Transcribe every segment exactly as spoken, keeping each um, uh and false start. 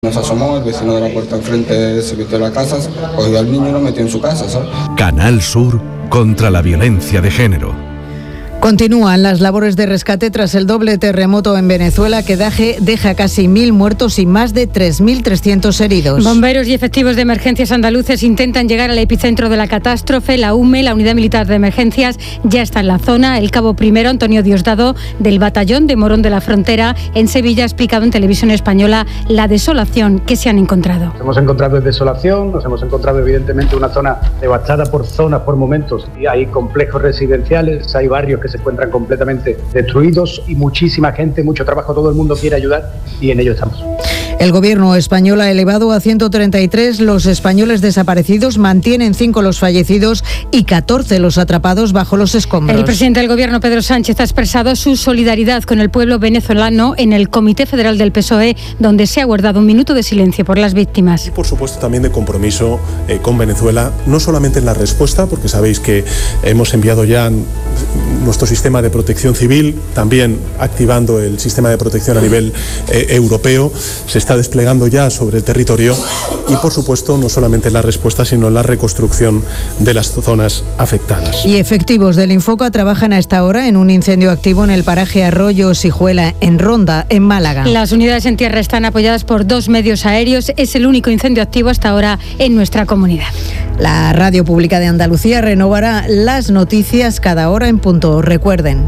Nos asomó, el vecino de la puerta enfrente se metió en la casa, cogió al niño y lo metió en su casa, ¿sabes? Canal Sur contra la violencia de género. Continúan las labores de rescate tras el doble terremoto en Venezuela que deja casi mil muertos y más de tres mil trescientos heridos. Bomberos y efectivos de emergencias andaluces intentan llegar al epicentro de la catástrofe. La U M E, la Unidad Militar de Emergencias, ya está en la zona. El cabo primero, Antonio Diosdado, del batallón de Morón de la Frontera, en Sevilla, ha explicado en Televisión Española la desolación que se han encontrado. Nos hemos encontrado desolación, nos hemos encontrado evidentemente una zona devastada por zonas, por momentos. Y hay complejos residenciales, hay barrios que se encuentran completamente destruidos y muchísima gente, mucho trabajo, todo el mundo quiere ayudar y en ello estamos. El gobierno español ha elevado a ciento treinta y tres los españoles desaparecidos, mantienen cinco los fallecidos y catorce los atrapados bajo los escombros. El presidente del gobierno, Pedro Sánchez, ha expresado su solidaridad con el pueblo venezolano en el Comité Federal del P S O E, donde se ha guardado un minuto de silencio por las víctimas. Y por supuesto también de compromiso eh, con Venezuela, no solamente en la respuesta, porque sabéis que hemos enviado ya nuestro sistema de protección civil, también activando el sistema de protección a nivel eh, europeo, se está desplegando ya sobre el territorio y por supuesto no solamente en la respuesta sino en la reconstrucción de las zonas afectadas. Y efectivos del Infoca trabajan a esta hora en un incendio activo en el paraje Arroyo Sijuela, en Ronda, en Málaga. Las unidades en tierra están apoyadas por dos medios aéreos, es el único incendio activo hasta ahora en nuestra comunidad. La Radio Pública de Andalucía renovará las noticias cada hora en punto, recuerden.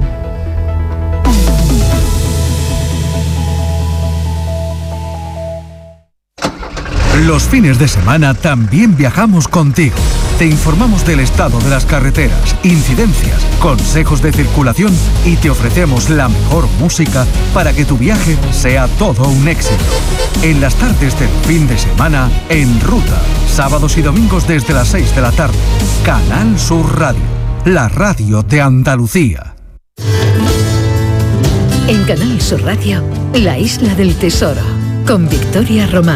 Los fines de semana también viajamos contigo. Te informamos del estado de las carreteras, incidencias, consejos de circulación y te ofrecemos la mejor música para que tu viaje sea todo un éxito. En las tardes del fin de semana, En Ruta, sábados y domingos desde las seis de la tarde. Canal Sur Radio, la radio de Andalucía. En Canal Sur Radio, La Isla del Tesoro, con Victoria Román.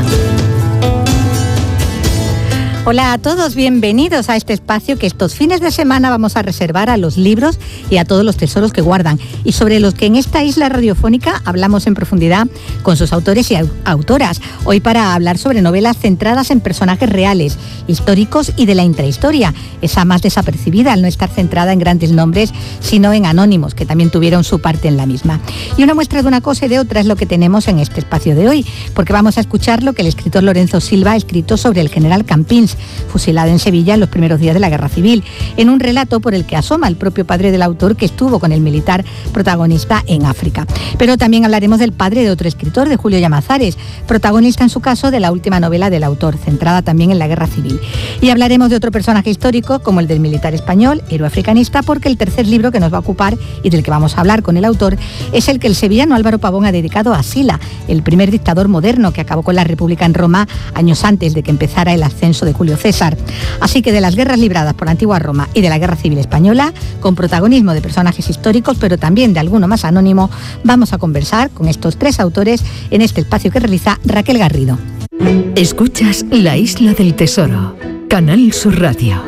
Hola a todos, bienvenidos a este espacio que estos fines de semana vamos a reservar a los libros y a todos los tesoros que guardan y sobre los que en esta isla radiofónica hablamos en profundidad con sus autores y autoras. Hoy para hablar sobre novelas centradas en personajes reales, históricos y de la intrahistoria, esa más desapercibida al no estar centrada en grandes nombres, sino en anónimos, que también tuvieron su parte en la misma. Y una muestra de una cosa y de otra es lo que tenemos en este espacio de hoy, porque vamos a escuchar lo que el escritor Lorenzo Silva ha escrito sobre el general Campins, fusilado en Sevilla en los primeros días de la Guerra Civil, en un relato por el que asoma el propio padre del autor que estuvo con el militar protagonista en África. Pero también hablaremos del padre de otro escritor, de Julio Llamazares, protagonista en su caso de la última novela del autor, centrada también en la Guerra Civil. Y hablaremos de otro personaje histórico como el del militar español, héroe africanista, porque el tercer libro que nos va a ocupar y del que vamos a hablar con el autor es el que el sevillano Álvaro Pavón ha dedicado a Sila, el primer dictador moderno que acabó con la República en Roma años antes de que empezara el ascenso de Julio César. Así que de las guerras libradas por la antigua Roma y de la Guerra Civil Española, con protagonismo de personajes históricos, pero también de alguno más anónimo, vamos a conversar con estos tres autores en este espacio que realiza Raquel Garrido. Escuchas La Isla del Tesoro, Canal Sur Radio.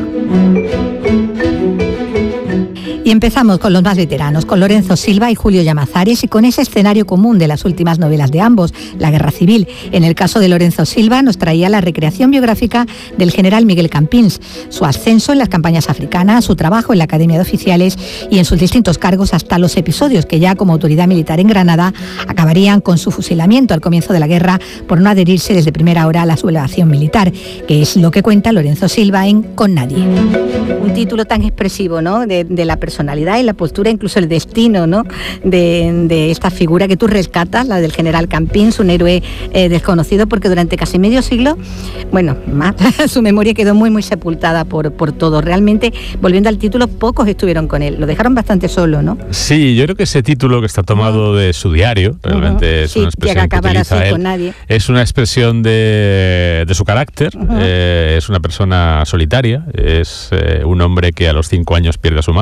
Y empezamos con los más veteranos, con Lorenzo Silva y Julio Llamazares y con ese escenario común de las últimas novelas de ambos, la Guerra Civil. En el caso de Lorenzo Silva nos traía la recreación biográfica del general Miguel Campins, su ascenso en las campañas africanas, su trabajo en la Academia de Oficiales y en sus distintos cargos hasta los episodios que ya como autoridad militar en Granada acabarían con su fusilamiento al comienzo de la guerra por no adherirse desde primera hora a la sublevación militar, que es lo que cuenta Lorenzo Silva en Con Nadie. Un título tan expresivo, ¿no?, de, de la personalidad y la postura, incluso el destino, ¿no?, de, de esta figura que tú rescatas, la del general Campins, un héroe eh, desconocido, porque durante casi medio siglo, bueno, más, su memoria quedó muy, muy sepultada por, por todo. Realmente, volviendo al título, pocos estuvieron con él, lo dejaron bastante solo, ¿no? Sí, yo creo que ese título que está tomado de su diario, realmente uh-huh. es sí, una expresión que, que utiliza así, él, con nadie. Es una expresión de, de su carácter, uh-huh. eh, es una persona solitaria, es eh, un hombre que a los cinco años pierde a su madre y a su hermano,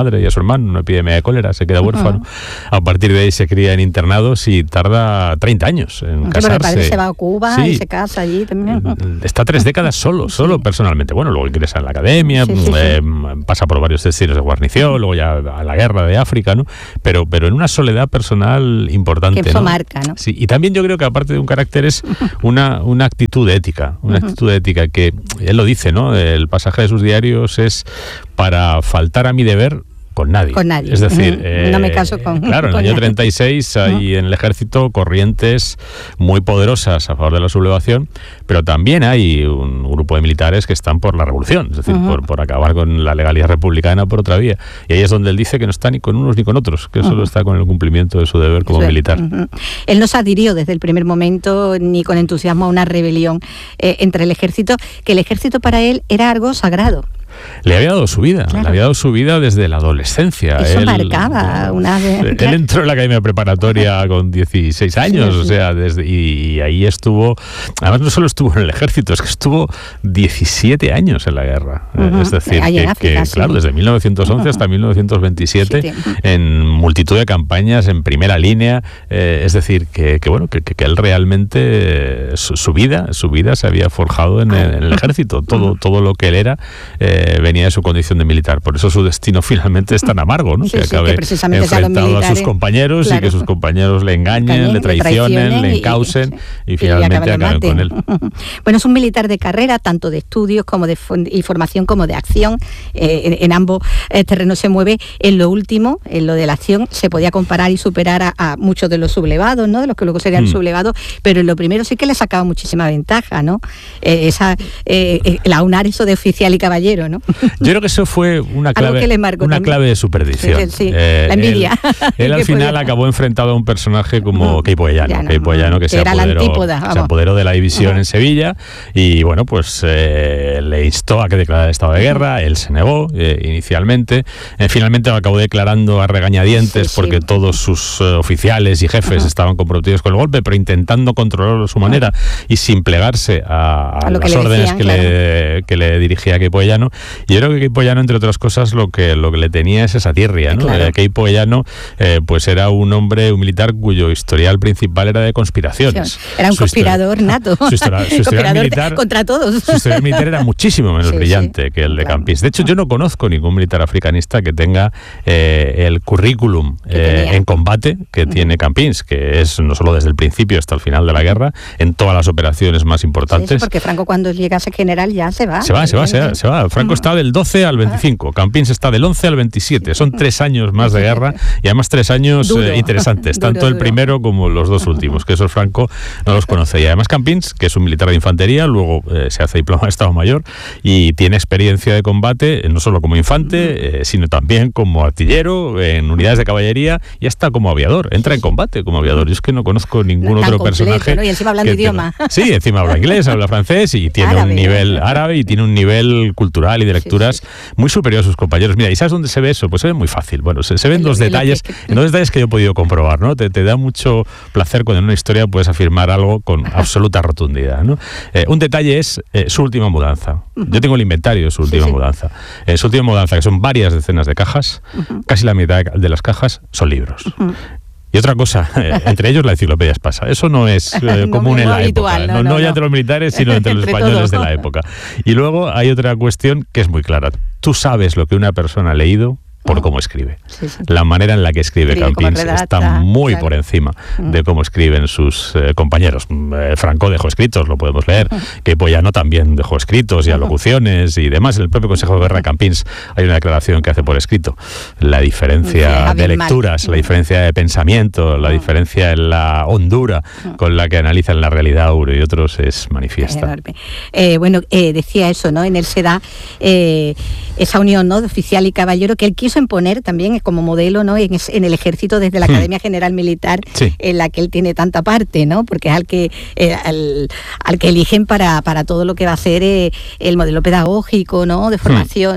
hermano, una epidemia de cólera, se queda huérfano. Uh-huh. A partir de ahí se cría en internados y tarda treinta años en sí, casarse. El padre se va a Cuba sí. y se casa allí también. Está tres décadas solo, solo sí. personalmente. Bueno, luego ingresa en la academia, sí, sí, eh, sí. pasa por varios destinos de guarnición, luego ya a la guerra de África, ¿no? Pero, pero en una soledad personal importante. Que eso ¿no? marca, ¿no? Sí, y también yo creo que aparte de un carácter es una, una actitud ética, una uh-huh. actitud ética que él lo dice, ¿no? El pasaje de sus diarios es para faltar a mi deber con nadie. Con nadie. Es decir, uh-huh. eh, no me caso con claro, en el año treinta y seis hay uh-huh. en el ejército corrientes muy poderosas a favor de la sublevación, pero también hay un grupo de militares que están por la revolución, es decir, uh-huh. por, por acabar con la legalidad republicana por otra vía. Y ahí es donde él dice que no está ni con unos ni con otros, que uh-huh. solo está con el cumplimiento de su deber como sí. militar. Uh-huh. Él no se adhirió desde el primer momento ni con entusiasmo a una rebelión eh, entre el ejército, que el ejército para él era algo sagrado. Le había dado su vida, claro. le había dado su vida desde la adolescencia. Eso él, marcaba una de... Él claro. entró en la academia preparatoria con dieciséis años, sí, sí. o sea, desde, y, y ahí estuvo, además no solo estuvo en el ejército, es que estuvo diecisiete años en la guerra. Uh-huh. Es decir, ahí que, en África, que sí. claro, desde mil novecientos once uh-huh. hasta mil novecientos veintisiete, sí, sí. en multitud de campañas, en primera línea, eh, es decir, que, que bueno, que, que él realmente, eh, su, su vida, su vida se había forjado en el, en el ejército, todo, uh-huh. todo lo que él era, eh, venía de su condición de militar, por eso su destino finalmente es tan amargo, ¿no? Sí, que sí, acabe que enfrentado a sus compañeros claro. y que sus compañeros le engañen, Cañen, le traicionen, le, le encausen y, y, y finalmente acaben con él. Bueno, es un militar de carrera, tanto de estudios como de y formación como de acción, eh, en, en ambos eh, terrenos se mueve. En lo último, en lo de la acción, se podía comparar y superar a, a muchos de los sublevados, ¿no? De los que luego serían mm. sublevados, pero en lo primero sí que le sacaba muchísima ventaja, ¿no? Eh, esa, eh, el aunar eso de oficial y caballero, ¿no? Yo creo que eso fue una clave, una clave de su perdición. Sí, sí, eh, la envidia. Él, él al final puede... acabó enfrentado a un personaje como Queipo Llano, Queipo Llano que, que se, apoderó, antípoda, se apoderó de la división uh-huh. en Sevilla y bueno, pues eh, le instó a que declarara el estado de guerra, uh-huh. él se negó eh, inicialmente, eh, finalmente lo acabó declarando a regañadientes sí, porque sí. todos sus uh, oficiales y jefes uh-huh. estaban comprometidos con el golpe, pero intentando controlarlo a su manera uh-huh. y sin plegarse a, a, a las que órdenes decían, que, claro. le, que le dirigía Queipo Llano. Y yo creo que Queipo Llano, entre otras cosas, lo que, lo que le tenía es esa tirria, ¿no? Claro. Queipo Llano, eh, pues era un hombre, un militar cuyo historial principal era de conspiraciones. Sí, era un su conspirador historia, nato. Su historia, su historial militar, contra todos. Su historial militar era muchísimo menos sí, brillante sí. que el de claro. Campins. De hecho, yo no conozco ningún militar africanista que tenga eh, el currículum eh, en combate que uh-huh. tiene Campins, que es no solo desde el principio hasta el final de la guerra, en todas las operaciones más importantes. Sí, sí, porque Franco cuando llegase general ya se va. Se va, se va, se va. Se va. Franco uh-huh. está del doce al veinticinco, Campins está del once al veintisiete, son tres años más de guerra y además tres años eh, interesantes, tanto duro, el duro. primero como los dos últimos, que esos Franco no los conoce. Y además Campins, que es un militar de infantería, luego eh, se hace diploma de Estado Mayor y tiene experiencia de combate, eh, no solo como infante, eh, sino también como artillero, en unidades de caballería y hasta como aviador, entra en combate como aviador. Yo es que no conozco ningún Tan otro completo, personaje. ¿no? Y encima hablando idioma. Tenga, sí, encima habla inglés, habla francés y tiene árabe, un nivel árabe y tiene un nivel cultural y de lecturas sí, sí. muy superior a sus compañeros. Mira, ¿y sabes dónde se ve eso? Pues se ve muy fácil. Bueno, se, se ven dos detalles, en dos detalles que yo he podido comprobar, ¿no? Te, te da mucho placer cuando en una historia puedes afirmar algo con absoluta rotundidad, ¿no? Eh, un detalle es eh, su última mudanza. Yo tengo el inventario de su última sí, sí. mudanza. Eh, su última mudanza, que son varias decenas de cajas, uh-huh. casi la mitad de las cajas son libros. Uh-huh. Y otra cosa, eh, entre ellos la enciclopedia Espasa. Eso no es eh, no común en la habitual, época. No, no, no, no ya entre los militares, sino entre los españoles todo. de la época. Y luego hay otra cuestión que es muy clara. Tú sabes lo que una persona ha leído por cómo escribe. Sí, sí. La manera en la que escribe, escribe Campins redacta, está muy claro. por encima mm. de cómo escriben sus eh, compañeros. Eh, Franco dejó escritos, lo podemos leer, mm. Queipo Llano también dejó escritos y alocuciones y demás. En el propio Consejo de Guerra Campins hay una declaración que hace por escrito. La diferencia sí, de lecturas, mal. la diferencia de pensamiento, la mm. diferencia en la hondura mm. con la que analizan la realidad uno y otros es manifiesta. Eh, bueno, eh, decía eso, ¿no? En él se da eh, esa unión, ¿no? de oficial y caballero que él quiso imponer también como modelo, ¿no? en, en el ejército desde la hmm. Academia General Militar sí. en la que él tiene tanta parte, ¿no? porque es al que eh, al, al que eligen para, para todo lo que va a ser eh, el modelo pedagógico, ¿no? de formación, hmm. ¿no?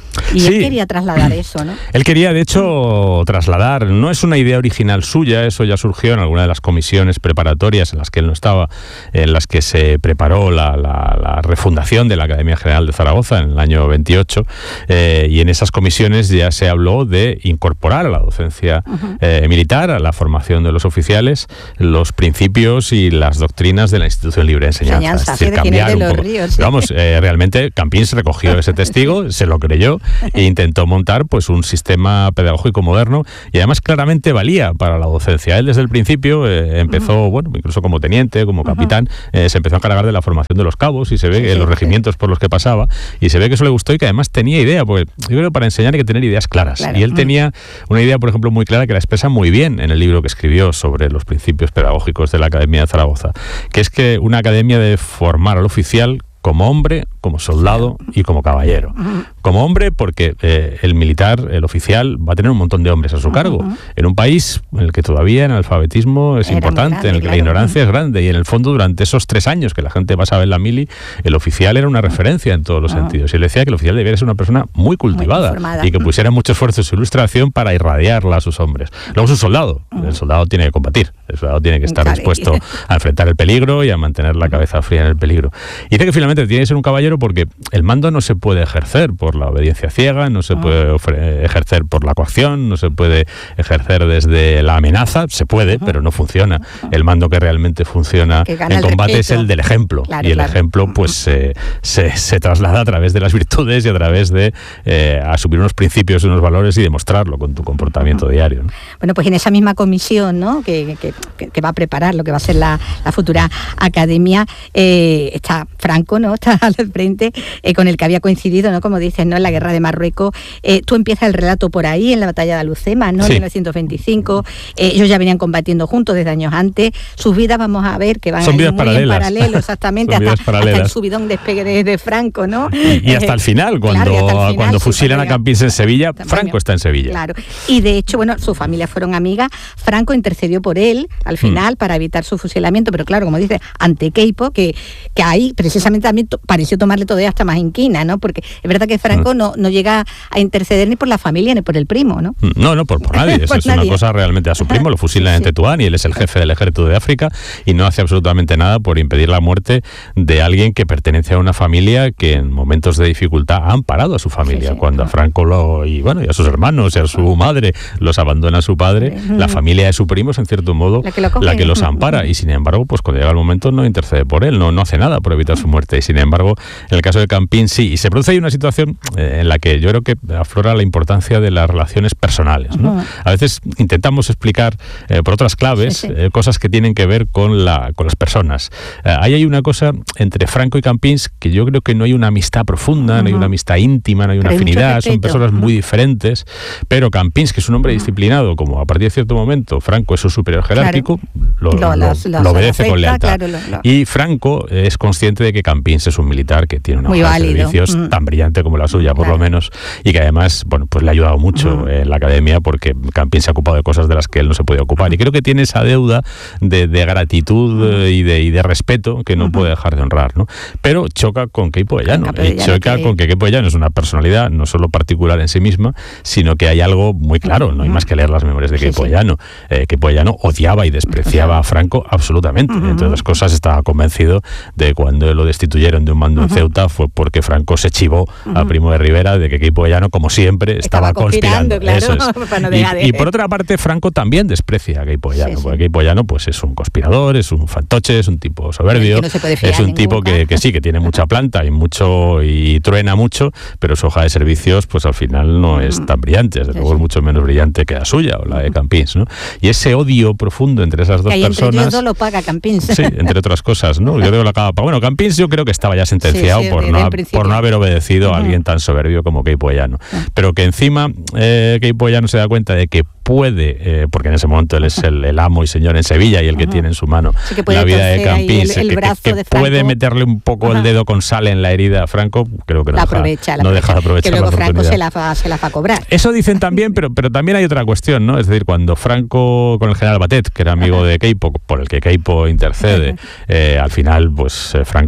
Y sí. él quería trasladar eso, ¿no? Él quería, de hecho, trasladar, no es una idea original suya, eso ya surgió en alguna de las comisiones preparatorias en las que él no estaba, en las que se preparó la, la, la refundación de la Academia General de Zaragoza en el año veintiocho, eh, y en esas comisiones ya se habló de incorporar a la docencia uh-huh. eh, militar, a la formación de los oficiales, los principios y las doctrinas de la institución libre de enseñanza. enseñanza es decir, de cambiar de un los poco. ríos, sí. Pero vamos, eh, realmente Campins recogió ese testigo, se lo creyó e intentó montar pues un sistema pedagógico moderno y además claramente valía para la docencia. Él desde el principio eh, empezó, uh-huh. bueno, incluso como teniente, como capitán, uh-huh. eh, se empezó a encargar de la formación de los cabos y se ve que sí, los regimientos sí. por los que pasaba, y se ve que eso le gustó y que además tenía idea, porque yo creo que para enseñar hay que tener ideas claras. Claro. Y él uh-huh. tenía una idea, por ejemplo, muy clara que la expresa muy bien en el libro que escribió sobre los principios pedagógicos de la Academia de Zaragoza, que es que una academia debe formar al oficial como hombre, como soldado y como caballero. Uh-huh. Como hombre porque eh, el militar, el oficial, va a tener un montón de hombres a su cargo. Uh-huh. En un país en el que todavía el analfabetismo es Era importante, grande, en el que claro. la ignorancia uh-huh. es grande, y en el fondo durante esos tres años que la gente pasaba en la mili, el oficial era una referencia en todos los uh-huh. sentidos. Y él decía que el oficial debiera ser una persona muy cultivada muy y que pusiera mucho esfuerzo en su ilustración para irradiarla a sus hombres. Luego es un soldado. Uh-huh. El soldado tiene que combatir. El soldado tiene que estar claro. dispuesto a enfrentar el peligro y a mantener la cabeza fría en el peligro. Y dice que finalmente tiene que ser un caballero porque el mando no se puede ejercer por la obediencia ciega, no se uh-huh. puede ofre- ejercer por la coacción, no se puede ejercer desde la amenaza, se puede, uh-huh. pero no funciona. Uh-huh. El mando que realmente funciona en combate es el del ejemplo, claro, y el claro. ejemplo pues uh-huh. se, se traslada a través de las virtudes y a través de eh, asumir unos principios, unos valores y demostrarlo con tu comportamiento uh-huh. diario, ¿no? Bueno, pues en esa misma comisión, ¿no? que, que, que, que va a preparar lo que va a ser la, la futura academia, eh, está Franco, ¿no? Está al frente, eh, con el que había coincidido, ¿no? Como dices, ¿no? En la guerra de Marruecos. Eh, tú empiezas el relato por ahí, en la batalla de Alucemas, ¿no? En sí. mil novecientos veinticinco. Eh, ellos ya venían combatiendo juntos desde años antes. Sus vidas, vamos a ver, que van Son ahí vidas muy paralelas. en paralelo, exactamente, hasta, hasta el subidón despegue de, de Franco, ¿no? Y, y hasta el final, cuando, claro, el final, cuando fusilan a Campins en Sevilla, también. Franco está en Sevilla. Claro. Y de hecho, bueno, su familia fueron amigas. Franco intercedió por él, al final, mm. para evitar su fusilamiento, pero claro, como dice, ante Queipo, que, que ahí precisamente también to- pareció tomarle todavía hasta más inquina, ¿no? Porque es verdad que Franco mm. no, no llega a interceder ni por la familia ni por el primo, ¿no? No, no, por, por nadie. por es nadie. Una cosa realmente a su primo, lo fusilan sí, en Tetuán y él es el jefe del ejército de África y no hace absolutamente nada por impedir la muerte de alguien que pertenece a una familia que en momentos de dificultad ha amparado a su familia. Sí, sí. Cuando a Franco lo, y bueno, y a sus hermanos y a su madre los abandona su padre, mm. la familia de su primo es en cierto modo la que, la que los ampara y sin embargo, pues cuando llega el momento no intercede por él, no, no hace nada por evitar su muerte y sin embargo, en el caso de Campins sí, y se produce ahí una situación eh, en la que yo creo que aflora la importancia de las relaciones personales, ¿no? Uh-huh. A veces intentamos explicar eh, por otras claves sí, sí. Eh, cosas que tienen que ver con, la, con las personas. Eh, ahí hay una cosa entre Franco y Campins que yo creo que no hay una amistad profunda, uh-huh. no hay una amistad íntima, no hay una pero afinidad, son personas uh-huh. muy diferentes, pero Campins, que es un hombre uh-huh. disciplinado, como a partir de cierto momento Franco es su superior jerárquico, claro. lo, lo, las, lo, lo obedece afecta, con lealtad. Claro, lo, lo. Y Franco es consciente de que Campins es un militar que tiene una hoja de servicios uh-huh. tan brillante como la suya, por claro. lo menos, y que además, bueno, pues le ha ayudado mucho uh-huh. en la academia porque Campins se ha ocupado de cosas de las que él no se podía ocupar. Y creo que tiene esa deuda de, de gratitud uh-huh. y, de, y de respeto que no uh-huh. puede dejar de honrar, ¿no? Pero choca con Queipo Ellano. Y choca que... con que Queipo Ellano es una personalidad no solo particular en sí misma, sino que hay algo muy claro, no hay más que leer las memorias de Queipo Ellano. Sí, sí. Eh, Queipo Ellano odiaba y despreciaba uh-huh. a Franco absolutamente. Uh-huh. Entre otras cosas, estaba convencido de que cuando lo destituyeron de un mando uh-huh. en Ceuta fue porque Franco se chivó uh-huh. a Primo de Rivera de que Queipo Ellano, como siempre, estaba, estaba conspirando. Claro, eso es. y, y por otra parte, Franco también desprecia a Queipo Ellano, sí, sí. porque Queipo Ellano pues, es un conspirador, es un fantoche, es un tipo soberbio, no es un tipo que, que sí, que tiene mucha planta y mucho y truena mucho, pero su hoja de servicios pues al final no es tan brillante, desde sí, luego sí. es mucho menos brillante que la suya o la de Campins, ¿no? Y ese odio profundo entre esas dos que personas... Entre ellos lo paga Campins. Sí, entre otras cosas, ¿no? Yo creo que lo acaba... Bueno, Campins yo creo que estaba ya sentenciado sí, sí, por, de, no, por no haber obedecido uh-huh. a alguien tan soberbio como Queipo Ellano. Uh-huh. Pero que encima eh, Queipo Ellano se da cuenta de que puede, eh, porque en ese momento él es el, el amo y señor en Sevilla y el que uh-huh. tiene en su mano sí, la vida de Campins, el, el que, que, que puede meterle un poco uh-huh. el dedo con sal en la herida a Franco, creo que no, la deja, aprovecha, la no deja de aprovechar que luego la Franco se la, fa, se la fa cobrar. Eso dicen también, pero, pero también hay otra cuestión, ¿no? Es decir, cuando Franco con el general Batet, que era amigo uh-huh. de Queipo, por el que Queipo intercede, uh-huh. eh, al final pues Franco le niega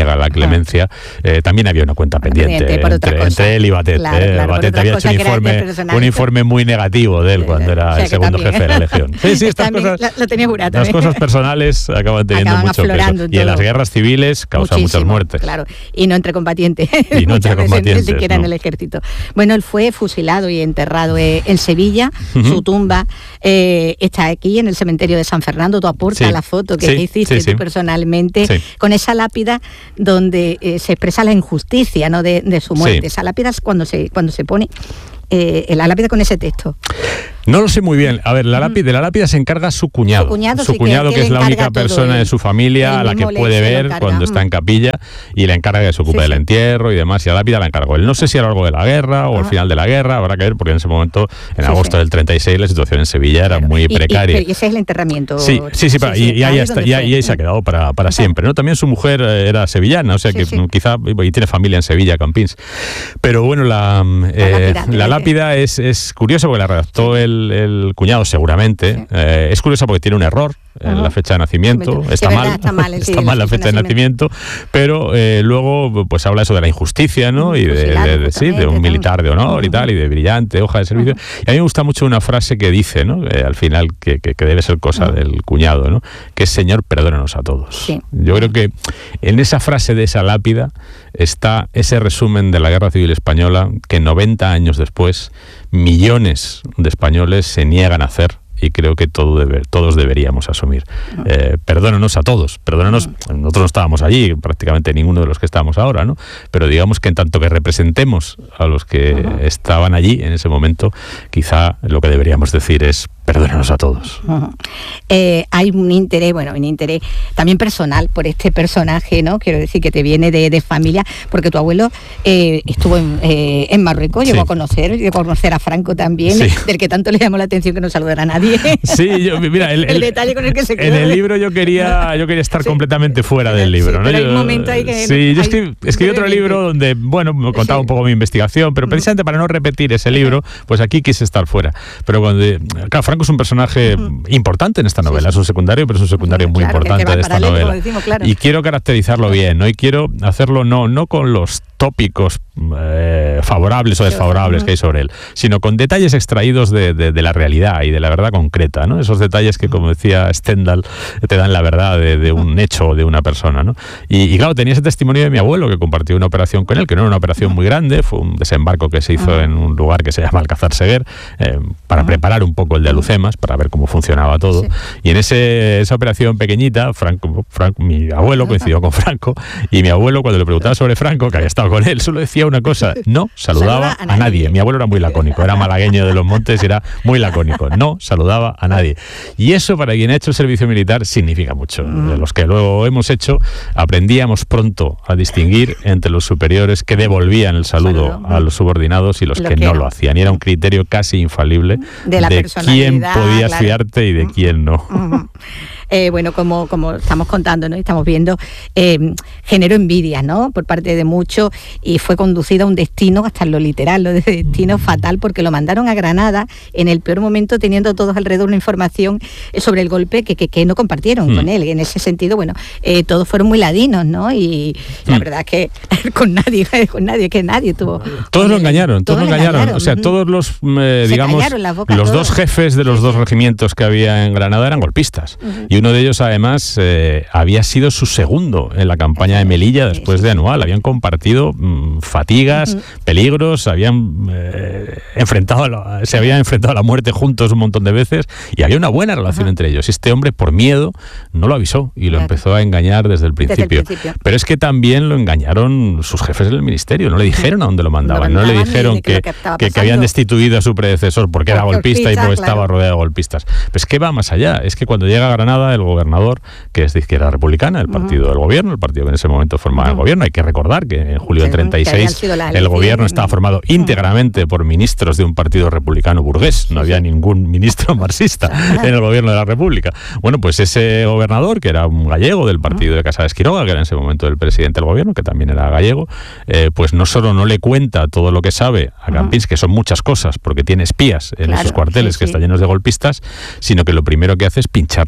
niega la clemencia, eh, también había una cuenta pendiente, pendiente entre, entre él y Batet. Claro, eh. claro, Batet había hecho un informe, un informe muy negativo de él cuando era o sea, el segundo también. jefe de la Legión. Sí, sí, estas cosas, la, lo tenía jurado, las cosas personales acaban teniendo acaban mucho peso. Y en las guerras civiles causa Muchísimo, muchas muertes. Claro, y no entre combatientes. Y no entre combatientes. Ni siquiera no. en el ejército. Bueno, él fue fusilado y enterrado eh, en Sevilla. Uh-huh. Su tumba eh, está aquí en el cementerio de San Fernando. Tú aportas sí. la foto que sí, hiciste sí, tú sí. personalmente sí. con esa lápida donde eh, se expresa la injusticia, ¿no? de, de su muerte. Sí. Esa lápida es cuando se, cuando se pone eh, la lápida con ese texto. No lo sé muy bien. A ver, la lápida, de la lápida se encarga su cuñado. Su cuñado, su sí, cuñado que, que, que es la única persona de su familia a la que puede ver cuando está en capilla y le encarga que se ocupe sí, del entierro y demás. Y la lápida la encargó él. No sé si a lo largo de la guerra o ah. al final de la guerra, habrá que ver, porque en ese momento, en sí, agosto sí. del treinta y seis, la situación en Sevilla era claro. muy precaria. Y, y, y ese es el enterramiento. Sí, sí, sí, para, sí, sí y, y, ahí hasta, y, ahí se ha quedado para, para siempre, ¿no? También su mujer era sevillana, o sea sí, que sí. quizá y tiene familia en Sevilla, Campins. Pero bueno, la, eh, la lápida, la lápida es, es curiosa porque la redactó sí. el, el cuñado seguramente. Sí. Eh, es curiosa porque tiene un error en uh-huh. la fecha de nacimiento. Está, sí, mal, verdad, está mal, está sí, mal la fecha de nacimiento, pero eh, luego pues habla eso de la injusticia, ¿no? Y de, de, de, sí, de un militar de honor uh-huh. y tal, y de brillante hoja de servicio. Uh-huh. Y a mí me gusta mucho una frase que dice, ¿no? Eh, al final, que, que, que debe ser cosa uh-huh. del cuñado, ¿no? Que es: Señor, perdónanos a todos. Sí. Yo creo que en esa frase de esa lápida está ese resumen de la Guerra Civil Española que noventa años después millones de españoles se niegan a hacer, y creo que todo debe, todos deberíamos asumir. Eh, perdónanos a todos, perdónanos, nosotros no estábamos allí, prácticamente ninguno de los que estamos ahora, ¿no? Pero digamos que en tanto que representemos a los que uh-huh. estaban allí en ese momento, quizá lo que deberíamos decir es: perdónanos a todos. Uh-huh. Eh, hay un interés, bueno, un interés también personal por este personaje, ¿no? Quiero decir que te viene de, de familia, porque tu abuelo eh, estuvo en, eh, en Marruecos, llegó sí. a conocer, llegó a conocer a Franco también, sí. del que tanto le llamó la atención que no saludara a nadie. Sí, yo, mira, el, el, el detalle con el que se quedó. En el libro yo quería, yo quería estar sí. completamente fuera del libro, sí, ¿no? Pero yo, hay un momento ahí que... Sí, yo escribí, escribí otro libro donde, bueno, me contaba sí. un poco mi investigación, pero precisamente para no repetir ese libro, pues aquí quise estar fuera. Pero cuando... Claro, Franco es un personaje uh-huh. importante en esta novela, sí. es un secundario, pero es un secundario muy claro, importante de esta novela. Decimos, claro. Y quiero caracterizarlo bien, ¿no? Y quiero hacerlo no, no con los tópicos eh, favorables o desfavorables uh-huh. que hay sobre él, sino con detalles extraídos de, de, de la realidad y de la verdad concreta, ¿no? Esos detalles que, como decía Stendhal, te dan la verdad de, de un hecho o de una persona, ¿no? Y, y claro, tenía ese testimonio de mi abuelo, que compartió una operación con él, que no era una operación muy grande, fue un desembarco que se hizo en un lugar que se llama Alcázar Seguer, eh, para preparar un poco el de Alucemas, para ver cómo funcionaba todo. Sí. Y en ese, esa operación pequeñita, Franco, Franco, mi abuelo coincidió con Franco, y mi abuelo, cuando le preguntaba sobre Franco, que había estado con él, solo decía una cosa: no saludaba a nadie. a nadie. Mi abuelo era muy lacónico, era malagueño de los Montes y era muy lacónico, no saludaba a nadie. Y eso, para quien ha hecho el servicio militar, significa mucho. De los que luego hemos hecho, aprendíamos pronto a distinguir entre los superiores que devolvían el saludo a los subordinados y los que no lo hacían. Y era un criterio casi infalible de, de quién podías claro. fiarte y de quién no. Uh-huh. Eh, bueno, como, como estamos contando, ¿no? Estamos viendo, eh, generó envidia, ¿no? Por parte de muchos, y fue conducido a un destino, hasta en lo literal, lo de destino fatal, porque lo mandaron a Granada en el peor momento, teniendo todos alrededor una información sobre el golpe que, que, que no compartieron mm. con él. Y en ese sentido, bueno, eh, todos fueron muy ladinos, ¿no? Y mm. la verdad es que con nadie, con nadie, que nadie tuvo... Todos lo engañaron, todos, todos lo engañaron. engañaron. O sea, todos los, eh, digamos, los todos. dos jefes de los sí, dos sí. regimientos que había en Granada eran golpistas. Uh-huh. Y uno de ellos, además, eh, había sido su segundo en la campaña de Melilla después de Anual. Habían compartido mmm, fatigas, uh-huh. peligros, habían eh, enfrentado a la, se habían enfrentado a la muerte juntos un montón de veces, y había una buena relación uh-huh. entre ellos. Y este hombre, por miedo, no lo avisó y lo claro. empezó a engañar desde el, desde el principio. Pero es que también lo engañaron sus jefes del ministerio. No le dijeron a dónde lo mandaban. No, no le dijeron que, que, que, que habían destituido a su predecesor porque era golpista, golpista y porque claro. estaba rodeado de golpistas. Pues que va más allá. Es que cuando llega a Granada, el gobernador, que es de izquierda republicana, el partido uh-huh. del gobierno, el partido que en ese momento formaba uh-huh. el gobierno, hay que recordar que en julio del treinta y seis el gobierno estaba formado uh-huh. íntegramente por ministros de un partido republicano burgués. No había ningún ministro marxista uh-huh. en el gobierno de la República. Bueno, pues ese gobernador, que era un gallego del partido uh-huh. de Casades Quiroga, que era en ese momento el presidente del gobierno, que también era gallego, eh, pues no solo no le cuenta todo lo que sabe a Campins, uh-huh. que son muchas cosas, porque tiene espías en claro, esos cuarteles sí, que sí. están llenos de golpistas, sino que lo primero que hace es pincharle el teléfono.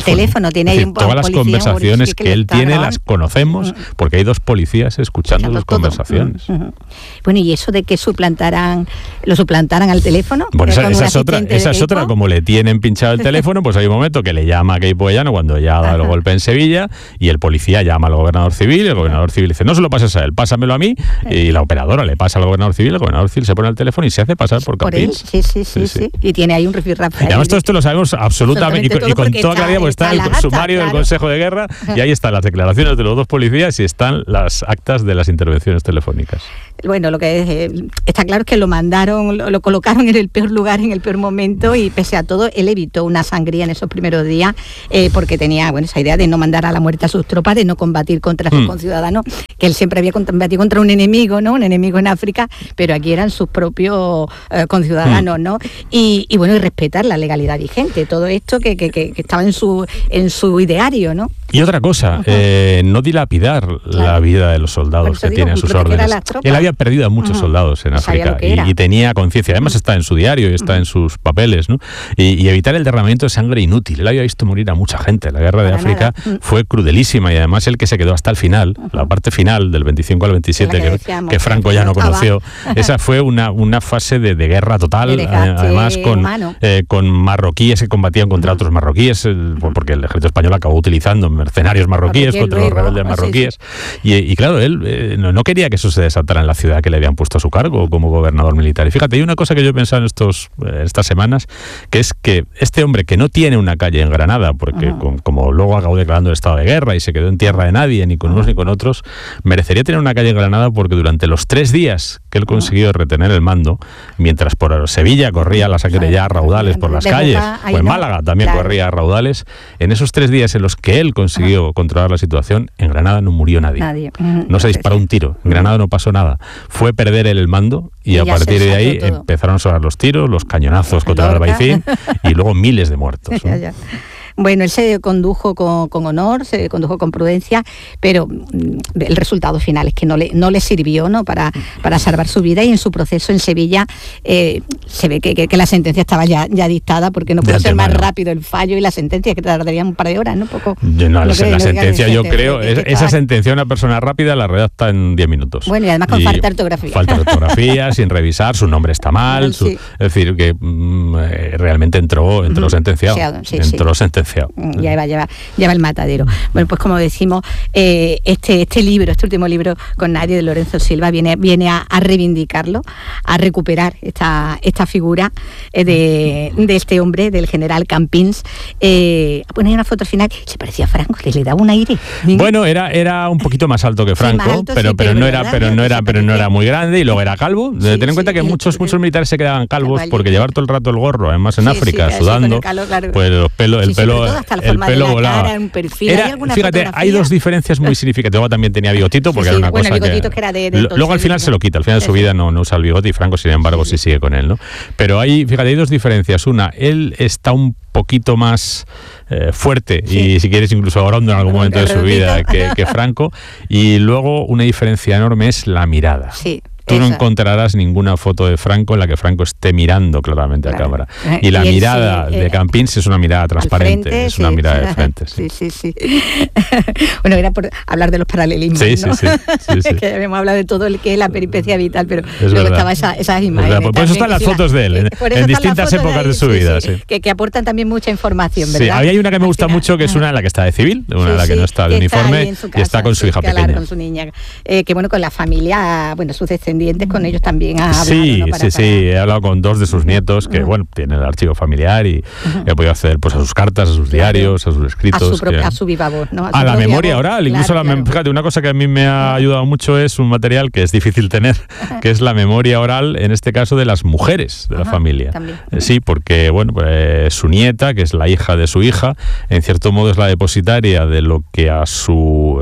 teléfono, tiene es ahí decir, un todas las policía, conversaciones un que, que él le está tiene grabando. las conocemos porque hay dos policías escuchando sus conversaciones. Uh, uh. Bueno, y eso de que suplantaran, lo suplantaran al teléfono. Bueno, esa, con esa un es otra, asistente esa de es otra, Keipo. como le tienen pinchado el teléfono, pues hay un momento que le llama a Keipo Llano cuando ya ha dado el golpe en Sevilla y el policía llama al gobernador civil y el gobernador civil dice, no se lo pases a él, pásamelo a mí, y la operadora le pasa al gobernador civil, el gobernador civil se pone al teléfono y se hace pasar por Por él, Campins. sí sí, sí, sí, sí. Y tiene ahí un rifirrafe. Y además todo esto lo sabemos absolutamente, Absolutamente y, con, y con todo toda porque claridad, porque está, está- en el está la sumario acta, del claro. Consejo de Guerra y ahí están las declaraciones de los dos policías y están las actas de las intervenciones telefónicas. Bueno, lo que es, eh, está claro es que lo mandaron, lo, lo colocaron en el peor lugar, en el peor momento, y pese a todo, él evitó una sangría en esos primeros días, eh, porque tenía, bueno, esa idea de no mandar a la muerte a sus tropas, de no combatir contra sus Mm. conciudadanos, que él siempre había combatido contra un enemigo, ¿no? Un enemigo en África, pero aquí eran sus propios eh, conciudadanos, ¿no? Y, y bueno, y respetar la legalidad vigente, todo esto que, que, que, que estaba en su, en su ideario, ¿no? Y otra cosa, eh, no dilapidar la vida de los Por soldados eso que digo, tienen sus proteger a órdenes. las tropas. Él había perdido a muchos Ujú. soldados en Sabía África lo que y, era. y tenía conciencia. Además está en su diario y está en sus papeles, ¿no? Y, y evitar el derramamiento de sangre inútil. Él había visto morir a mucha gente. La guerra de Para África nada. fue crudelísima y además el que se quedó hasta el final, la parte final del veinticinco al veintisiete, La que que, decíamos, que Franco que ya no estaba. conoció. Esa fue una, una fase de, de guerra total, De eh, desgaste además con, humano. eh, con marroquíes que combatían contra otros marroquíes, eh, porque el ejército español acabó utilizando mercenarios marroquíes Marroquíes contra los luego, rebeldes sí, marroquíes. Y, y claro, él eh, no, no quería que eso se desatara en la ciudad que le habían puesto a su cargo como gobernador militar. Y fíjate, hay una cosa que yo he pensado en estos, eh, estas semanas, que es que este hombre que no tiene una calle en Granada, porque Ajá. con- como luego acabó declarando el estado de guerra y se quedó en tierra de nadie, ni con unos ni con otros, merecería tener una calle en Granada porque durante los tres días que él consiguió retener el mando, mientras por Sevilla corría la sangre ya a raudales por las De calles, Boca, ahí o en no, Málaga también claro. corría a raudales, en esos tres días en los que él consiguió controlar la situación, en Granada no murió nadie. Nadie. No se disparó un tiro. En Granada no pasó nada. Fue perder el mando y, Y a ya se partir de ahí desató todo. empezaron a sonar los tiros, los cañonazos contra el Lorca. Albaicín y luego miles de muertos, ¿no? Ya, ya. Bueno, él se condujo con, con honor, se condujo con prudencia, pero mm, el resultado final es que no le, no le sirvió, ¿no? Para, para salvar su vida, y en su proceso en Sevilla eh, se ve que, que- que la sentencia estaba ya, ya dictada, porque no De puede ser más antemano. rápido el fallo y la sentencia, que tardarían un par de horas, ¿no? Poco, Yo no, la, creo, la no digan sentencia que yo se- creo, que- es- que esa estaba- sentencia una persona rápida la redacta en diez minutos. Bueno, y además con falta de ortografía. Falta de ortografía, sin revisar, su nombre está mal, su- Sí. es decir, que mm, eh, realmente entró, entró Ujú. sentenciado. Sentenciado, sí, entró sí. sentenciado. Mm, ya va, ya va, ya va el matadero. Bueno, pues como decimos, eh, este, este libro, este último libro con Nadie, de Lorenzo Silva, viene, viene a, a reivindicarlo, a recuperar esta, esta figura eh, de, de este hombre, del general Campins. Eh, bueno, hay una foto final, se parecía a Franco, que le daba un aire. Bueno, era, era un poquito más alto que Sí, Franco, más alto, pero, sí, pero, pero no era, verdad, pero no se era, pero no parecía. era muy grande y luego era calvo. Sí, Ten en cuenta sí, que y- muchos, muchos militares se quedaban calvos Igual. porque llevar todo el rato el gorro, además en Sí, África, sí, así con sudando, el calor, claro. pues los pelos, el Sí, sobre pelo, todo hasta la el forma de pelo la volaba. cara, un perfil. Era- ¿Hay alguna fíjate, hay fotografía? dos diferencias muy significativas. Luego también tenía bigotito porque Sí, era sí, una bueno, el cosa bigotito que era de- de Lo- Luego al final Dolce se lo quita, al final de su Eso. vida no, no usa el bigote y Franco, sin embargo, sí sigue con él, ¿no? Pero hay, fíjate, hay dos diferencias. Una, él está un poquito más eh, fuerte y si quieres incluso orondo en algún momento de su vida que, que Franco, y luego una diferencia enorme es la mirada. Sí. Tú no esa. encontrarás ninguna foto de Franco en la que Franco esté mirando claramente Claro. a cámara. Eh, Y la y él mirada sí, de eh, Campins es una mirada Al transparente, frente, es una sí. mirada de frente. Sí. Sí, sí, sí. Bueno, era por hablar de los paralelismos, Sí, ¿no? sí, sí, sí, sí. Que habíamos hablado de todo el que es la peripecia vital, pero Es luego verdad. estaba esa, esas Es imágenes. verdad, por- por eso también, están las que sí, fotos de él, en- por en eso están las distintas fotos épocas de él, su vida, sí. Que, que aportan también mucha información, Sí, ¿verdad? había hay una que me Al gusta final. mucho, que es una en la que está de civil, una en la Sí, que sí, no está de que está uniforme ahí en su y está casa, con su sí, hija que hablar pequeña. con su niña. Eh, que bueno, con la familia, bueno, sus descendientes, con ellos también ha hablado, Sí, ¿no? Para- sí, sí, he hablado con dos de sus nietos que, Ujú. bueno, tienen el archivo familiar y he podido acceder pues a sus cartas, a sus Claro. diarios, a sus a escritos. su, propia- que- a su viva voz, ¿no? a su la propia memoria voz. oral, incluso Claro, la mem- claro. fíjate, una cosa que a mí me ha ayudado mucho es un material que es difícil tener, que es la memoria oral, en este caso de las mujeres de la Ajá, familia. también. Eh, Sí, porque bueno, pues, su nieta, que es la hija de su hija, en cierto modo es la depositaria de lo que a su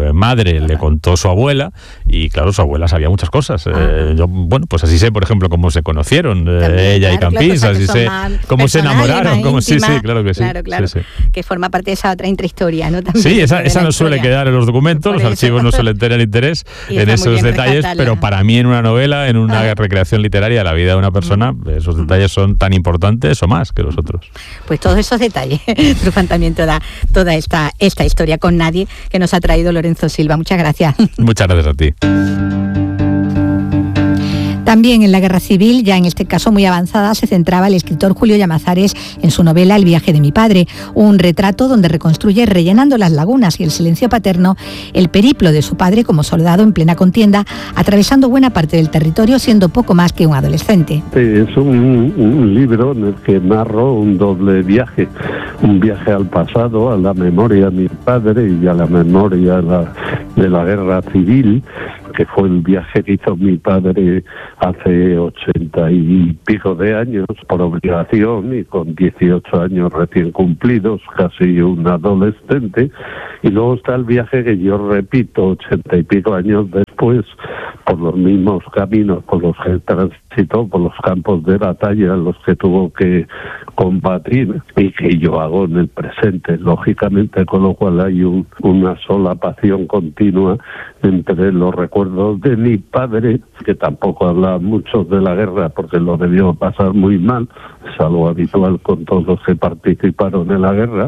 eh, madre le contó su abuela, y claro, su abuela sabía muchas cosas. Eh, yo, bueno, pues así sé, por ejemplo, cómo se conocieron eh, También, ella claro, y Campins, claro, así sé cómo se enamoraron, cómo sí, sí, claro que sí. Claro, claro, sí, sí. que forma parte de esa otra intrahistoria, ¿no? También Sí, esa, esa no historia. suele quedar en los documentos, Por los eso. archivos no suelen tener interés Y en está muy esos bien detalles, rescatarla. pero para mí en una novela, en una Ah. recreación literaria de la vida de una persona, esos detalles son tan importantes o más que los otros. Pues todos esos detalles trufan también toda, toda esta, esta historia con nadie que nos ha traído Lorenzo Silva. Muchas gracias. Muchas gracias a ti. También en la Guerra Civil, ya en este caso muy avanzada, se centraba el escritor Julio Llamazares en su novela El viaje de mi padre, un retrato donde reconstruye, rellenando las lagunas y el silencio paterno, el periplo de su padre como soldado en plena contienda, atravesando buena parte del territorio siendo poco más que un adolescente. Es un, un libro en el que narro un doble viaje, un viaje al pasado, a la memoria de mi padre y a la memoria de la, de la Guerra Civil, que fue el viaje que hizo mi padre hace ochenta y pico de años por obligación y con dieciocho años recién cumplidos, casi un adolescente. Y luego está el viaje que yo repito ochenta y pico años después por los mismos caminos por los que transitó, por los campos de batalla en los que tuvo que combatir y que yo hago en el presente, lógicamente, con lo cual hay un, una solapación continua entre los recuerdos de mi padre, que tampoco habla mucho de la guerra porque lo debió pasar muy mal, es algo habitual con todos los que participaron en la guerra,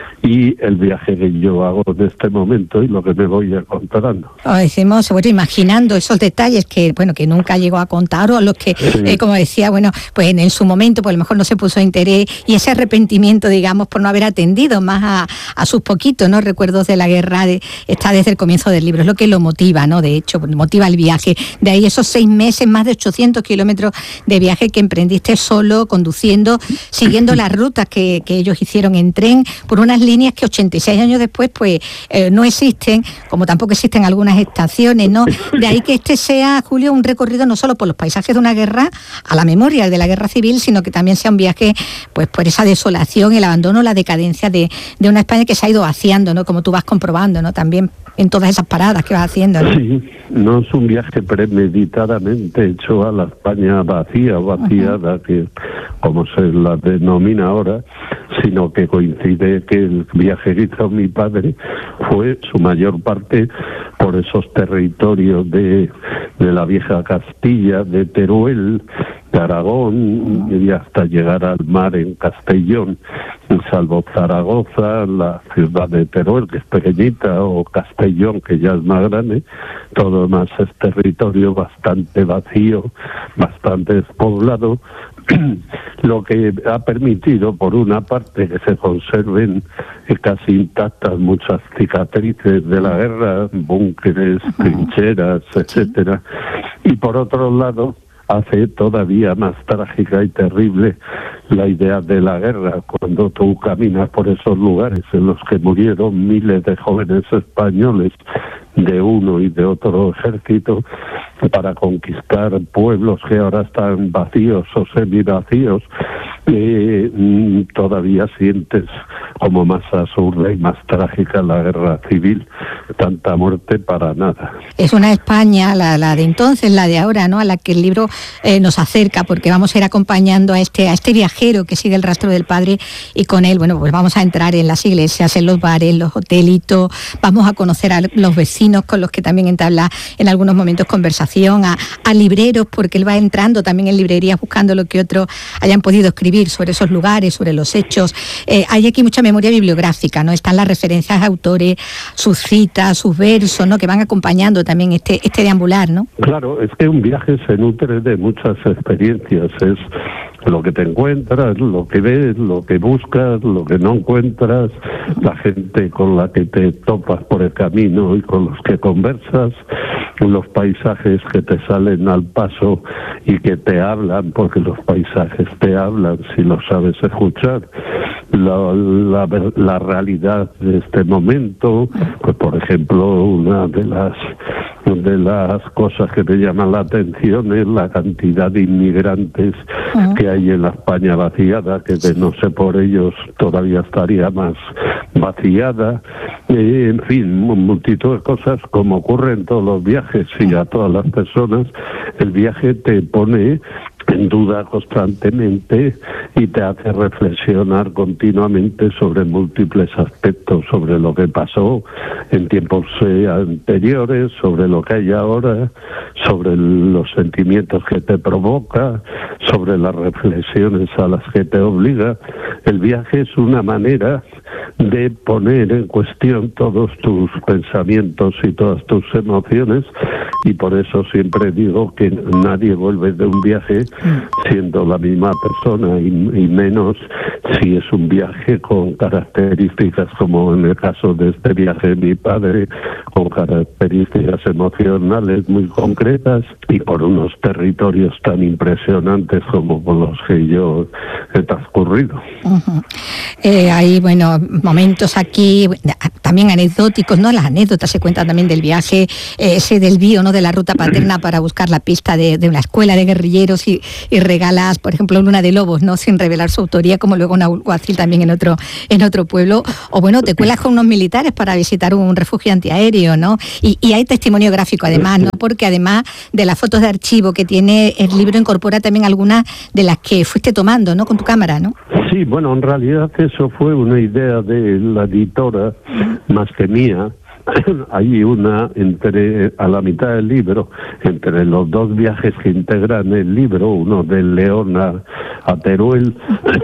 y el viaje que yo hago en este momento y lo que me voy encontrando. O decimos, bueno, imaginando esos detalles que, bueno, que nunca llegó a contar, o los que, sí. eh, como decía, bueno, pues en, en su momento, pues a lo mejor no se puso interés, y ese arrepentimiento, digamos, por no haber atendido más a, a sus poquitos, ¿no?, recuerdos de la guerra, de, está desde el comienzo del libro, es lo que lo motiva, ¿no?, de hecho, motiva el viaje. De ahí esos seis meses, más de ochocientos kilómetros de viaje que emprendiste solo, conduciendo, siguiendo las rutas que, que ellos hicieron en tren, por unas líneas que ochenta y seis años después pues eh, no existen, como tampoco existen algunas estaciones, ¿no? De ahí que este sea, Julio, un recorrido no solo por los paisajes de una guerra, a la memoria de la guerra civil, sino que también sea un viaje pues por esa desolación, el abandono, la decadencia de, de una España que se ha ido vaciando, ¿no?, como tú vas comprobando, ¿no?, también en todas esas paradas que vas haciendo, ¿no? Sí, no es un viaje premeditadamente hecho a la España vacía, vaciada, uh-huh. que como se la denomina ahora, sino que coincide que el viaje que hizo mi padre fue su mayor parte por esos territorios de, de la vieja Castilla, de Teruel, de Aragón, y hasta llegar al mar en Castellón, salvo Zaragoza, la ciudad de Teruel, que es pequeñita, o Castellón, que ya es más grande. Todo más es territorio bastante vacío, bastante despoblado, lo que ha permitido, por una parte, que se conserven casi intactas muchas cicatrices de la guerra, búnkeres, trincheras, etcétera, y por otro lado hace todavía más trágica y terrible la idea de la guerra, cuando tú caminas por esos lugares en los que murieron miles de jóvenes españoles de uno y de otro ejército para conquistar pueblos que ahora están vacíos o semivacíos, eh, todavía sientes como más absurda y más trágica la guerra civil, tanta muerte para nada. Es una España, la, la de entonces, la de ahora, ¿no?, a la que el libro eh, nos acerca, porque vamos a ir acompañando a este, a este viajero que sigue el rastro del padre, y con él, bueno, pues vamos a entrar en las iglesias, en los bares, en los hotelitos, vamos a conocer a los vecinos con los que también entabla en algunos momentos conversación, a, a libreros, porque él va entrando también en librerías buscando lo que otros hayan podido escribir sobre esos lugares, sobre los hechos. Eh, hay aquí mucha memoria bibliográfica, ¿no? Están las referencias a autores, sus citas, sus versos, ¿no?, que van acompañando también este, este deambular, ¿no? Claro, es que un viaje se nutre de muchas experiencias, es lo que te encuentras, lo que ves, lo que buscas, lo que no encuentras, la gente con la que te topas por el camino y con los que conversas, los paisajes que te salen al paso y que te hablan, porque los paisajes te hablan si lo sabes escuchar, la, la, la realidad de este momento, pues por ejemplo, una de las de las cosas que me llaman la atención es la cantidad de inmigrantes uh-huh. que hay en la España vaciada, que de no ser por ellos todavía estaría más vaciada, eh, en fin, multitud de cosas, como ocurre en todos los viajes y a todas las personas. El viaje te pone en duda constantemente y te hace reflexionar continuamente sobre múltiples aspectos, sobre lo que pasó en tiempos eh, anteriores, sobre lo que hay ahora, sobre los sentimientos que te provoca, sobre las reflexiones a las que te obliga. El viaje es una manera de poner en cuestión todos tus pensamientos y todas tus emociones, y por eso siempre digo que nadie vuelve de un viaje siendo la misma persona, y, y menos si es un viaje con características como en el caso de este viaje de mi padre, con características emocionales muy concretas y por unos territorios tan impresionantes como por los que yo he transcurrido. Uh-huh. Eh, hay, bueno, momentos aquí también anecdóticos, ¿no? Las anécdotas se cuentan también del viaje, eh, ese desvío, ¿no?, de la ruta paterna para buscar la pista de, de una escuela de guerrilleros y, y regalas, por ejemplo, Luna de Lobos, ¿no?, sin revelar su autoría, como luego un alguacil también en otro en otro pueblo, o bueno, te cuelas con unos militares para visitar un refugio antiaéreo, ¿no? Y, y hay testimonio gráfico además, ¿no? Porque además de las fotos de archivo que tiene el libro, incorpora también algunas de las que fuiste tomando, ¿no?, con tu cámara, ¿no? Sí, bueno, en realidad eso fue una idea de la editora más que mía. Hay una entre a la mitad del libro, entre los dos viajes que integran el libro, uno de León a, a Teruel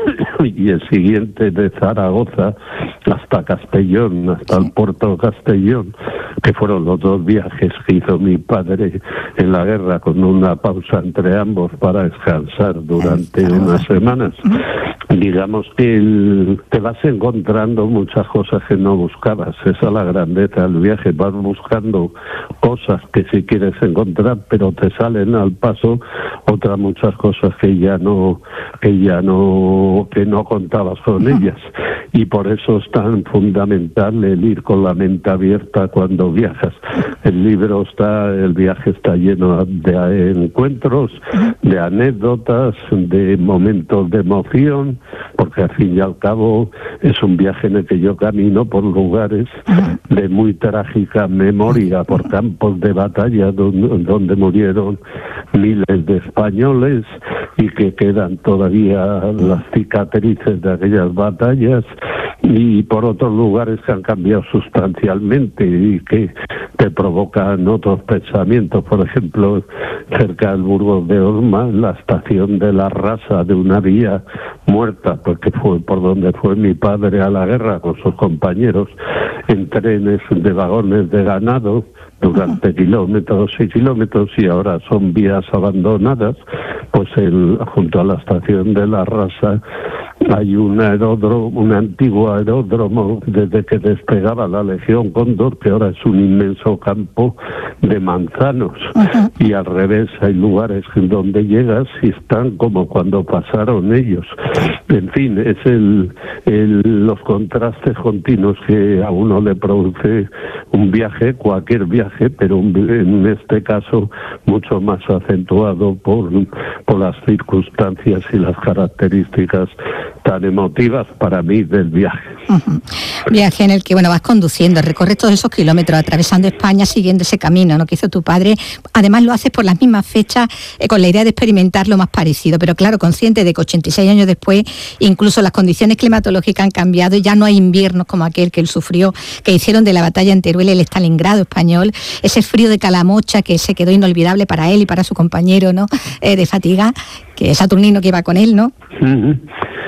y el siguiente de Zaragoza hasta Castellón, hasta el puerto de Castellón, que fueron los dos viajes que hizo mi padre en la guerra, con una pausa entre ambos para descansar durante unas semanas. Digamos que el, te vas encontrando muchas cosas que no buscabas. Esa es la grandeza del viaje. Vas buscando cosas que sí quieres encontrar, pero te salen al paso otras muchas cosas que ya no que ya no que no contabas con ellas. Y por eso es tan fundamental el ir con la mente abierta cuando viajas. El libro está, el viaje está lleno de encuentros, de anécdotas, de momentos de emoción, porque al fin y al cabo es un viaje en el que yo camino por lugares de muy trágica memoria, por campos de batalla donde, donde murieron miles de españoles y que quedan todavía las cicatrices de aquellas batallas, y por otros lugares que han cambiado sustancialmente y que te provocan otros pensamientos. Por ejemplo, cerca del Burgos de Osma, la estación de la Rasa, de una vía muerta, porque fue por donde fue mi padre a la guerra con sus compañeros, en trenes de vagones de ganado durante kilómetros y kilómetros, y ahora son vías abandonadas. Pues el, junto a la estación de la Rasa hay un aeródromo, un antiguo aeródromo desde que despegaba la Legión Cóndor, que ahora es un inmenso campo de manzanos. Uh-huh. Y al revés, hay lugares donde llegas y están como cuando pasaron ellos. En fin, es el, el los contrastes continuos que a uno le produce un viaje, cualquier viaje, pero un, en este caso mucho más acentuado por, por las circunstancias y las características tan emotivas para mí del viaje. Uh-huh. Viaje en el que, bueno, vas conduciendo, recorres todos esos kilómetros, atravesando España, siguiendo ese camino, ¿no?, que hizo tu padre. Además lo haces por las mismas fechas, eh, con la idea de experimentar lo más parecido, pero claro, consciente de que ochenta y seis años después, incluso las condiciones climatológicas han cambiado y ya no hay inviernos como aquel que él sufrió, que hicieron de la batalla en Teruel el Stalingrado español, ese frío de Calamocha que se quedó inolvidable para él y para su compañero, ¿no?, eh, de fatiga, que es Saturnino, que iba con él, ¿no? Uh-huh.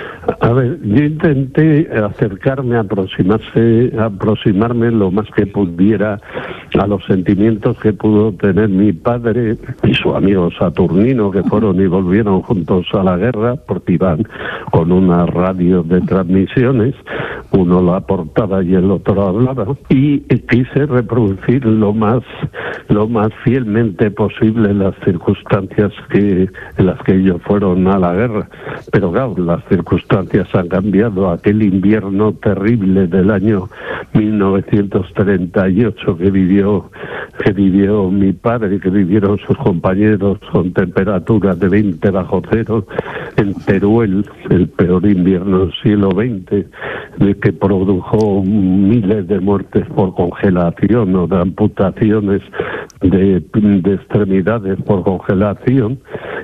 A ver, yo intenté acercarme, aproximarse, aproximarme lo más que pudiera a los sentimientos que pudo tener mi padre y su amigo Saturnino, que fueron y volvieron juntos a la guerra, porque iban con una radio de transmisiones, uno lo aportaba y el otro hablaba, y quise reproducir lo más lo más fielmente posible las circunstancias que en las que ellos fueron a la guerra. Pero claro, las circunstancias circunstancias han cambiado. Aquel invierno terrible del año mil novecientos treinta y ocho que vivió que vivió mi padre, que vivieron sus compañeros con temperaturas de veinte bajo cero en Teruel, el peor invierno del siglo veinte, que produjo miles de muertes por congelación o de amputaciones de, de extremidades por congelación.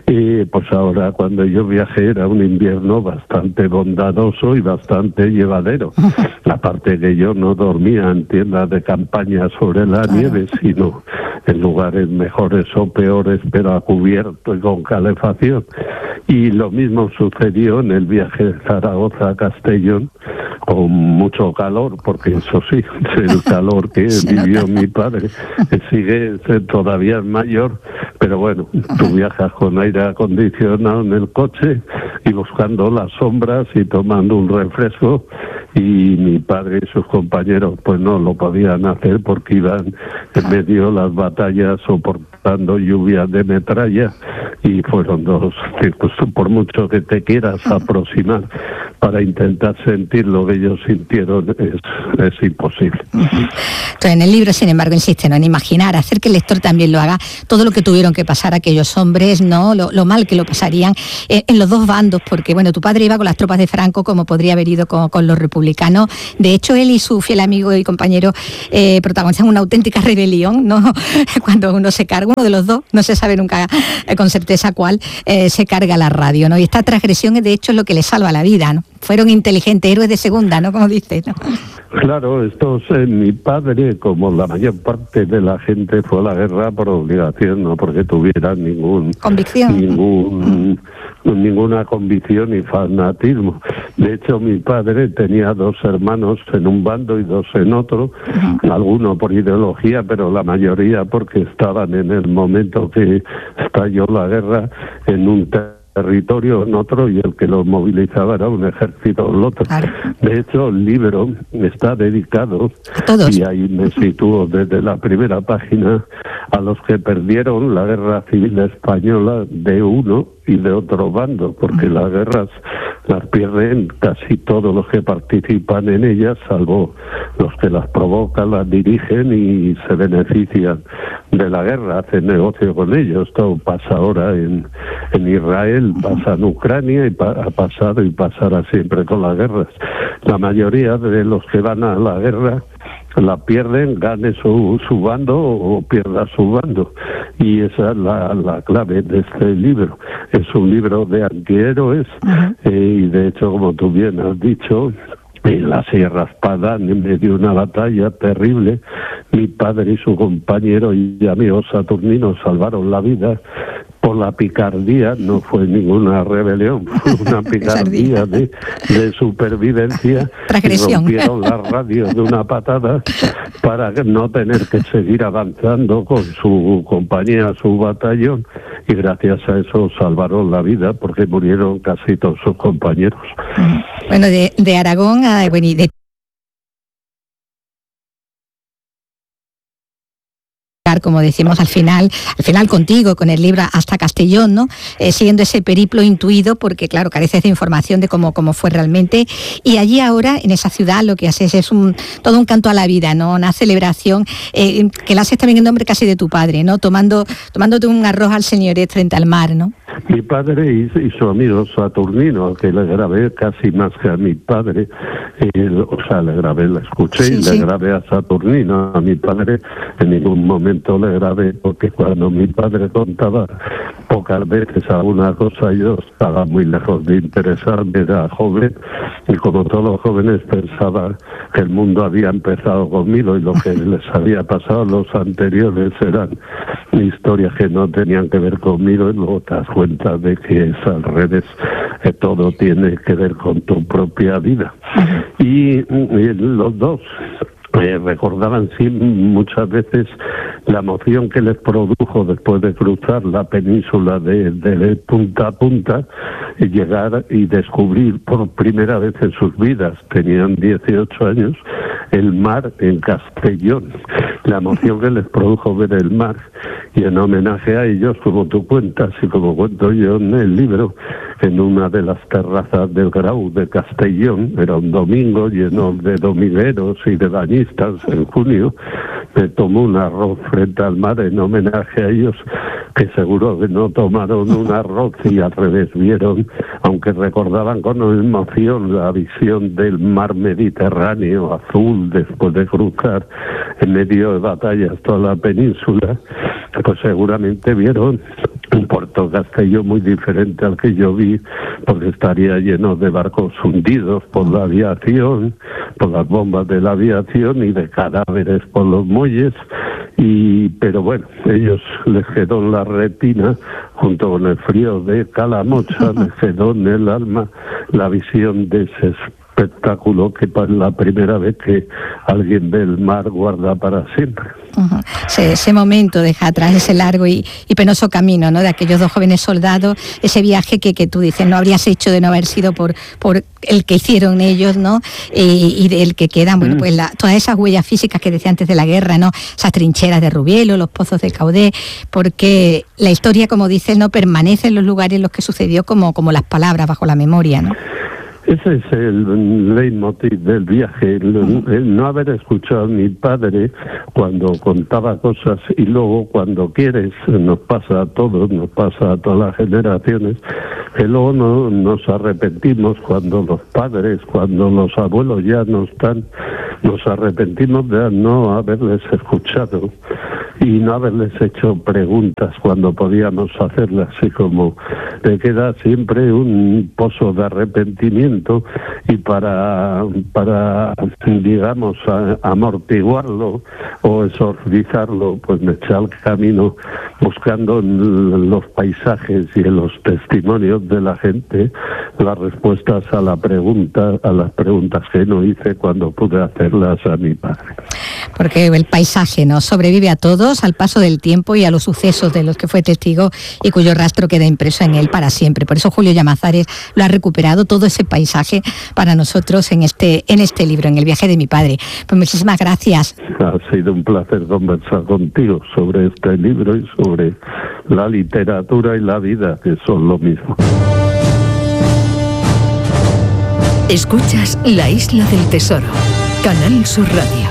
Y pues ahora, cuando yo viajé, era un invierno bastante bondadoso y bastante llevadero. Aparte que yo no dormía en tiendas de campaña sobre la nieve, sino en lugares mejores o peores, pero a cubierto y con calefacción. Y lo mismo sucedió en el viaje de Zaragoza a Castellón, con mucho calor, porque eso sí, el calor que vivió mi padre sigue todavía mayor, pero bueno, tú viajas con aire acondicionado en el coche y buscando las sombras y tomando un refresco, y mi padre y sus compañeros pues no lo podían hacer porque iban en medio de las batallas soportando lluvias de metralla, y fueron dos circunstancias. Por mucho que te quieras aproximar para intentar sentir lo que ellos sintieron, es, es imposible. Entonces, en el libro, sin embargo, insiste, ¿no?, en imaginar, hacer que el lector también lo haga, todo lo que tuvieron que pasar aquellos hombres, ¿no?, lo, lo mal que lo pasarían eh, en los dos bandos, porque bueno, tu padre iba con las tropas de Franco, como podría haber ido con, con los republicanos. De hecho, él y su fiel amigo y compañero eh, protagonizan una auténtica rebelión, ¿no? Cuando uno se carga, uno de los dos, no se sabe nunca eh, con certeza cuál, eh, se carga la radio, ¿no? Y esta transgresión, de hecho, es lo que les salva la vida, ¿no? Fueron inteligentes, héroes de segunda, ¿no?, como dices, ¿no? Claro, estos, eh, mi padre, como la mayor parte de la gente, fue a la guerra por obligación, no porque tuviera ningún convicción, ningún ninguna convicción ni fanatismo. De hecho, mi padre tenía dos hermanos en un bando y dos en otro, uh-huh. algunos por ideología, pero la mayoría porque estaban en el momento que estalló la guerra en un ter- territorio en otro, y el que los movilizaba era un ejército el otro. Claro. De hecho, el libro está dedicado, y ahí me sitúo desde la primera página, a los que perdieron la guerra civil española de uno y de otro bando, porque las guerras las pierden casi todos los que participan en ellas, salvo los que las provocan, las dirigen y se benefician de la guerra, hacen negocio con ellos. Esto pasa ahora en, en Israel, pasa en Ucrania, y pa- ha pasado y pasará siempre con las guerras. La mayoría de los que van a la guerra la pierden, gane su, su bando o pierda su bando, y esa es la, la clave de este libro. Es un libro de antihéroes, uh-huh. eh, y de hecho, como tú bien has dicho, en la Sierra Espada, en medio de una batalla terrible, mi padre y su compañero y amigo Saturnino salvaron la vida por la picardía. No fue ninguna rebelión, fue una picardía de, de supervivencia. Y rompieron la radio de una patada para no tener que seguir avanzando con su compañía, su batallón, y gracias a eso salvaron la vida, porque murieron casi todos sus compañeros. Bueno, de, de Aragón a... Bueno, y de como decimos al final, al final contigo, con el libro hasta Castellón, ¿no? Eh, siguiendo ese periplo intuido, porque claro, careces de información de cómo, cómo fue realmente, y allí ahora, en esa ciudad, lo que haces es un todo un canto a la vida, ¿no? Una celebración, eh, que la haces también en nombre casi de tu padre, ¿no? Tomando, tomándote un arroz al señoret frente al mar, ¿no? Mi padre y, y su amigo Saturnino, que le grabé casi más que a mi padre, eh, o sea, le grabé, la escuché, sí, y sí. le grabé a Saturnino. A mi padre en ningún momento le grabé, porque cuando mi padre contaba pocas veces alguna cosa, yo estaba muy lejos de interesarme, era joven, y como todos los jóvenes pensaba que el mundo había empezado conmigo, y lo que les había pasado a los anteriores eran historias que no tenían que ver conmigo, y luego te das cuenta de que es al revés, que todo tiene que ver con tu propia vida. Y, y los dos Eh, recordaban sí muchas veces la emoción que les produjo después de cruzar la península de, de punta a punta y llegar y descubrir por primera vez en sus vidas, tenían dieciocho años, el mar en Castellón, la emoción que les produjo ver el mar. Y en homenaje a ellos, como tú cuentas y como cuento yo en el libro, en una de las terrazas del Grau de Castellón, era un domingo lleno de domingueros y de bañistas en junio, me tomó un arroz frente al mar en homenaje a ellos, que seguro que no tomaron un arroz y al revés vieron, aunque recordaban con emoción la visión del mar Mediterráneo azul después de cruzar en medio de batallas toda la península, pues seguramente vieron un Puerto Castellón muy diferente al que yo vi, porque estaría lleno de barcos hundidos por la aviación, por las bombas de la aviación y de cadáveres por los muelles. Y pero bueno, ellos les quedó en la retina, junto con el frío de Calamocha, les quedó en el alma la visión de ese espectáculo que es la primera vez que alguien ve el mar guarda para siempre. Uh-huh. Ese, ese momento deja atrás ese largo y, y penoso camino, ¿no?, de aquellos dos jóvenes soldados, ese viaje que, que tú dices no habrías hecho de no haber sido por, por el que hicieron ellos, ¿no?, y, y del que quedan, bueno, pues la, todas esas huellas físicas que decía antes de la guerra, ¿no?, esas trincheras de Rubielo, los pozos de Caudé, porque la historia, como dices, no permanece en los lugares en los que sucedió como, como las palabras bajo la memoria, ¿no? Ese es el leitmotiv del viaje, el, el no haber escuchado a mi padre cuando contaba cosas y luego cuando quieres, nos pasa a todos, nos pasa a todas las generaciones, que luego no, nos arrepentimos cuando los padres, cuando los abuelos ya no están, nos arrepentimos de no haberles escuchado y no haberles hecho preguntas cuando podíamos hacerlas, así como te queda siempre un pozo de arrepentimiento y para, para digamos, a, amortiguarlo o exorcizarlo, pues me eché al camino buscando en los paisajes y en los testimonios de la gente las respuestas a la pregunta, a las preguntas que no hice cuando pude hacerlas a mi padre. Porque el paisaje no sobrevive a todos, al paso del tiempo y a los sucesos de los que fue testigo y cuyo rastro queda impreso en él para siempre. Por eso Julio Llamazares lo ha recuperado, todo ese paisaje para nosotros en este, en este libro, en El viaje de mi padre. Pues muchísimas gracias. Ha sido un placer conversar contigo sobre este libro y sobre la literatura y la vida, que son lo mismo. Escuchas La Isla del Tesoro, Canal Sur Radio.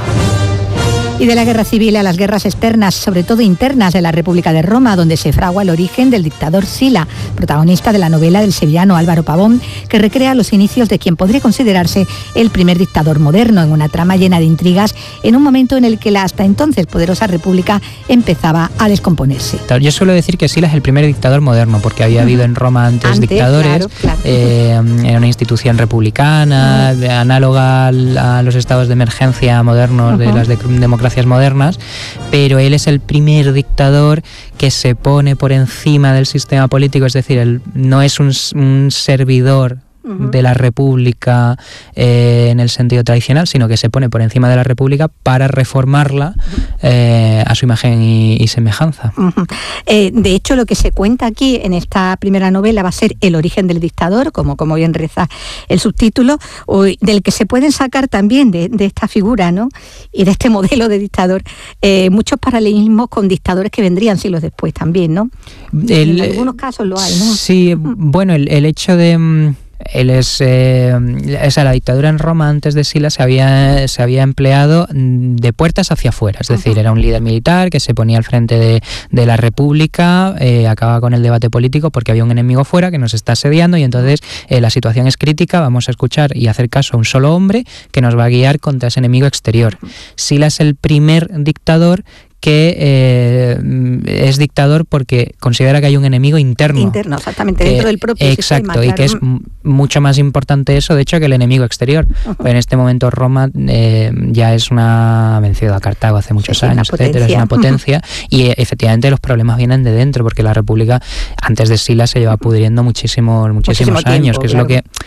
Y de la guerra civil a las guerras externas, sobre todo internas, de la República de Roma, donde se fragua el origen del dictador Sila, protagonista de la novela del sevillano Álvaro Pavón, que recrea los inicios de quien podría considerarse el primer dictador moderno, en una trama llena de intrigas, en un momento en el que la hasta entonces poderosa república empezaba a descomponerse. Yo suelo decir que Sila es el primer dictador moderno, porque había habido en Roma antes, antes dictadores, claro, claro. Eh, era una institución republicana, uh-huh. análoga a los estados de emergencia modernos, uh-huh. de las de democracias modernas, pero él es el primer dictador que se pone por encima del sistema político, es decir, él no es un, un servidor uh-huh. de la República eh, en el sentido tradicional, sino que se pone por encima de la República para reformarla eh, a su imagen y, y semejanza. Uh-huh. Eh, de hecho, lo que se cuenta aquí en esta primera novela va a ser el origen del dictador, como, como bien reza el subtítulo, o, del que se pueden sacar también de, de esta figura, ¿no?, y de este modelo de dictador, eh, muchos paralelismos con dictadores que vendrían siglos después también, ¿no? El, en algunos casos lo hay, ¿no? Sí, uh-huh. bueno, el, el hecho de... Él es, eh, esa, la dictadura en Roma antes de Sila se había, se había empleado de puertas hacia afuera, es decir, era un líder militar que se ponía al frente de, de la República, eh, acababa con el debate político porque había un enemigo fuera que nos está asediando y entonces eh, la situación es crítica, vamos a escuchar y hacer caso a un solo hombre que nos va a guiar contra ese enemigo exterior. Sila es el primer dictador que eh, es dictador porque considera que hay un enemigo interno. Interno, exactamente, dentro eh, del propio exacto, sistema. Exacto, y claro. que es m- mucho más importante eso, de hecho, que el enemigo exterior. Uh-huh. En este momento Roma eh, ya es una... ha vencido a Cartago hace muchos sí, años, etcétera, es una potencia, uh-huh. y eh, efectivamente los problemas vienen de dentro, porque la República antes de Sila se lleva pudriendo muchísimos, muchísimos Muchísimo años, tiempo, que es claro. lo que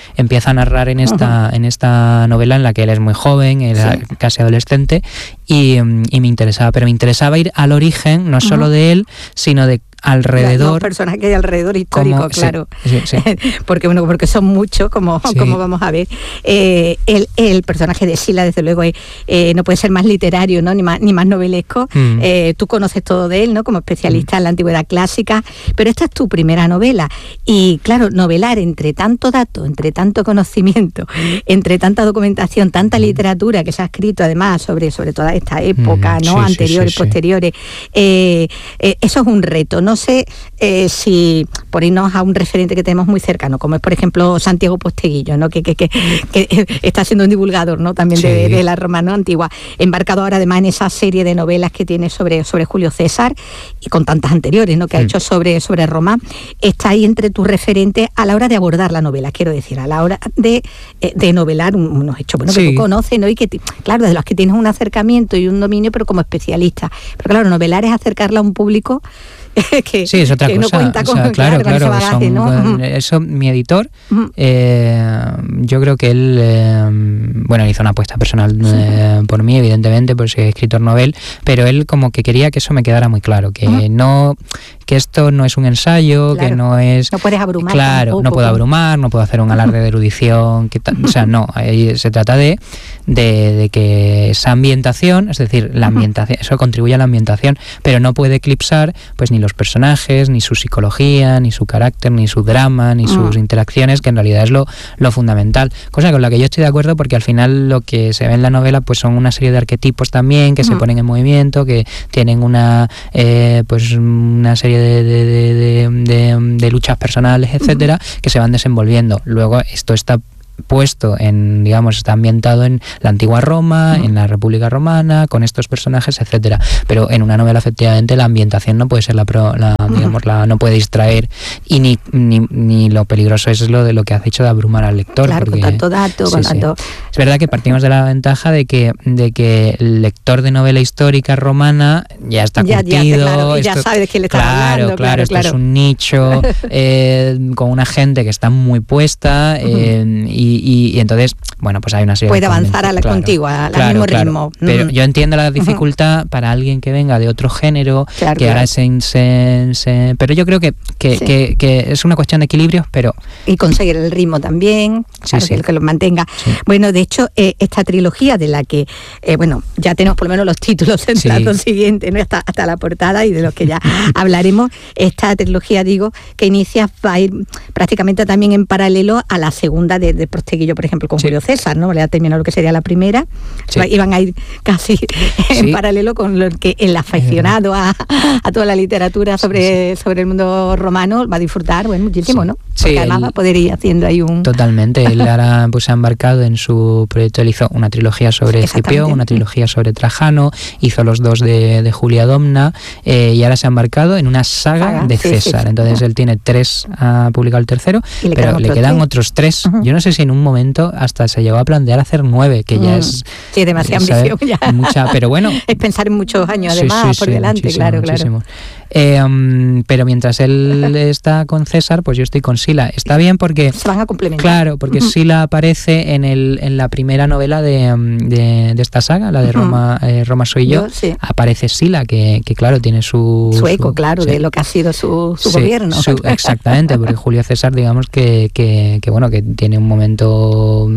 empieza a narrar en esta, uh-huh. en esta novela en la que él es muy joven, era sí. casi adolescente, y, y me interesaba, pero me interesaba ir al origen, no solo uh-huh. de él, sino de alrededor. Los personajes que hay alrededor histórico, como, claro. Sí, sí, sí. porque bueno, porque son muchos, como, sí. como vamos a ver. Eh, el, el personaje de Sila, desde luego, eh, eh, no puede ser más literario, ¿no? Ni más, ni más novelesco. Mm. Eh, tú conoces todo de él, ¿no? Como especialista mm. en la antigüedad clásica, pero esta es tu primera novela. Y claro, novelar entre tanto dato, entre tanto conocimiento, entre tanta documentación, tanta literatura que se ha escrito además sobre, sobre toda esta época, mm. ¿no? Sí, anteriores, sí, sí, posteriores. Sí. Eh, eh, eso es un reto. No sé eh, si por irnos a un referente que tenemos muy cercano, como es por ejemplo Santiago Posteguillo, ¿no? que, que, que, que está siendo un divulgador, ¿no? también sí. de, de la Roma, ¿no? antigua, embarcado ahora además en esa serie de novelas que tiene sobre, sobre Julio César y con tantas anteriores, ¿no? que ha mm. hecho sobre, sobre Roma. Está ahí entre tus referentes a la hora de abordar la novela, quiero decir, a la hora de, de novelar unos hechos bueno, sí. que tú conoces, ¿no? y que, claro, de los que tienes un acercamiento y un dominio, pero como especialista. Pero claro, novelar es acercarla a un público que, sí, es otra que cosa. no cuenta con, o sea, claro, claro, claro, con ese bagaje, son, ¿no? con eso, mi editor, uh-huh. eh, yo creo que él, eh, bueno, hizo una apuesta personal eh, por mí, evidentemente, por ser escritor novel, pero él como que quería que eso me quedara muy claro, que uh-huh. no, que esto no es un ensayo, claro. que no es... No puedes abrumar. Claro, tampoco, no puedo abrumar, no puedo hacer un alarde de erudición, que o sea, no, ahí se trata de, de, de que esa ambientación, es decir, la ambientación, eso contribuye a la ambientación, pero no puede eclipsar pues ni los personajes, ni su psicología, ni su carácter, ni su drama, ni sus mm. interacciones, que en realidad es lo, lo fundamental. Cosa con la que yo estoy de acuerdo, porque al final lo que se ve en la novela pues son una serie de arquetipos también que mm. se ponen en movimiento, que tienen una eh, pues una serie de, de, de, de, de, de luchas personales, etcétera, mm. que se van desenvolviendo. Luego esto está puesto en, digamos, está ambientado en la antigua Roma, uh-huh. en la República Romana, con estos personajes, etcétera. Pero en una novela, efectivamente, la ambientación no puede ser la, pro, la uh-huh. digamos, la no puede distraer, y ni, ni, ni lo peligroso es lo de lo que has dicho de abrumar al lector. Claro, porque, con tanto dato, sí, con sí. tanto... Es verdad que partimos de la ventaja de que, de que el lector de novela histórica romana ya está ya, curtido. Ya, claro, esto, ya sabe de quién le está claro, hablando. Claro, claro, esto claro. es un nicho eh, con una gente que está muy puesta eh, uh-huh. y Y, y, y entonces, bueno, pues hay una serie puede de avanzar a la claro, contigo, al claro, mismo claro. ritmo. Pero mm. yo entiendo la dificultad uh-huh. para alguien que venga de otro género, claro, que claro. ahora se, se, se... Pero yo creo que, que, sí. que, que es una cuestión de equilibrios, pero... Y conseguir el ritmo también, sí, claro, sí. que, que lo mantenga. Sí. Bueno, de hecho, eh, esta trilogía de la que, eh, bueno, ya tenemos por lo menos los títulos centrados sí. siguientes, ¿no? hasta, hasta la portada, y de los que ya hablaremos. Esta trilogía, digo, que inicia, va a ir prácticamente también en paralelo a la segunda de, de Posteguillo, por ejemplo, con sí. Julio César, ¿no? Le ha terminado lo que sería la primera, sí. iban a ir casi sí. en paralelo con lo que el aficionado a, a toda la literatura sobre, sí, sí. sobre el mundo romano va a disfrutar, bueno, muchísimo, sí. ¿no? Porque sí, además él, va a poder ir haciendo ahí un... Totalmente, él ahora pues, se ha embarcado en su proyecto, él hizo una trilogía sobre Escipión, una trilogía sobre Trajano, hizo los dos de, de Julia Domna, eh, y ahora se ha embarcado en una saga, saga de sí, César, sí, sí. entonces él tiene tres, ha publicado el tercero, le pero quedan le quedan tres. otros tres, uh-huh. yo no sé si en un momento hasta se llegó a plantear hacer nueve, que ya mm. es... Sí, demasiada ambición ya. Mucha, pero bueno... Es pensar en muchos años además sí, sí, por sí, delante, claro, muchísimo. claro. Eh, um, pero mientras él está con César, pues yo estoy con Sila. Está bien porque... Se van a complementar. Claro, porque uh-huh. Sila aparece en el en la primera novela de, de, de esta saga, la de Roma, uh-huh. eh, Roma soy yo. yo sí. Aparece Sila, que, que claro, tiene su... Su eco, su, claro, sí. de lo que ha sido su, su sí, gobierno. Su, exactamente, porque Julio César, digamos que, que, que bueno, que tiene un momento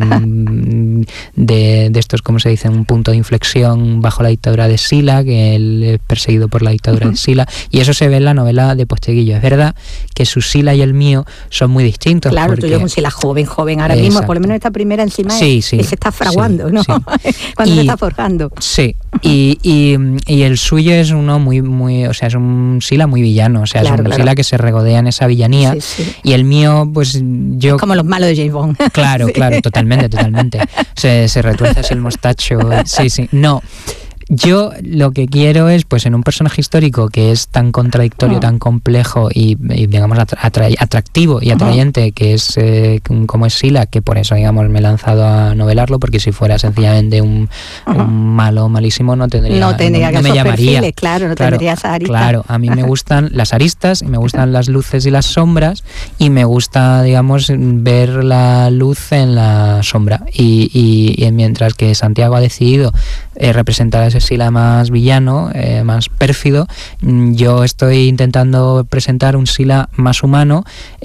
mm, de, de estos, ¿cómo se dice? Un punto de inflexión bajo la dictadura de Sila, que él es perseguido por la dictadura uh-huh. de Sila, y eso se ve en la novela de Posteguillo. Es verdad que su Sila y el mío son muy distintos. Claro, porque... tú y yo con Sila joven, joven, ahora Exacto. mismo, por lo menos esta primera encima sí, es, sí, que se está fraguando, sí, ¿no? Sí. Cuando y, se está forjando. Sí, y, y, y el suyo es uno muy, muy, o sea, es un Sila muy villano, o sea, claro, es un claro. Sila que se regodea en esa villanía, sí, sí. y el mío, pues yo... Es como los malos de James Bond. Claro, sí. claro, totalmente, totalmente. Se, se retuerce así el mostacho, sí, sí, no... Yo lo que quiero es, pues en un personaje histórico que es tan contradictorio, uh-huh. tan complejo y, y digamos, atra- atractivo y atrayente, uh-huh. que es eh, como es Sila, que por eso, digamos, me he lanzado a novelarlo, porque si fuera sencillamente un, uh-huh. un malo, malísimo, no tendría, no, tendría no, no me llamaría. Perfiles, claro, no claro, tendría esa arista. Claro, a mí me gustan las aristas, y me gustan las luces y las sombras, y me gusta, digamos, ver la luz en la sombra. Y, y, y mientras que Santiago ha decidido eh, representar a ese Sila más villano, eh, más pérfido, yo estoy intentando presentar un Sila más humano,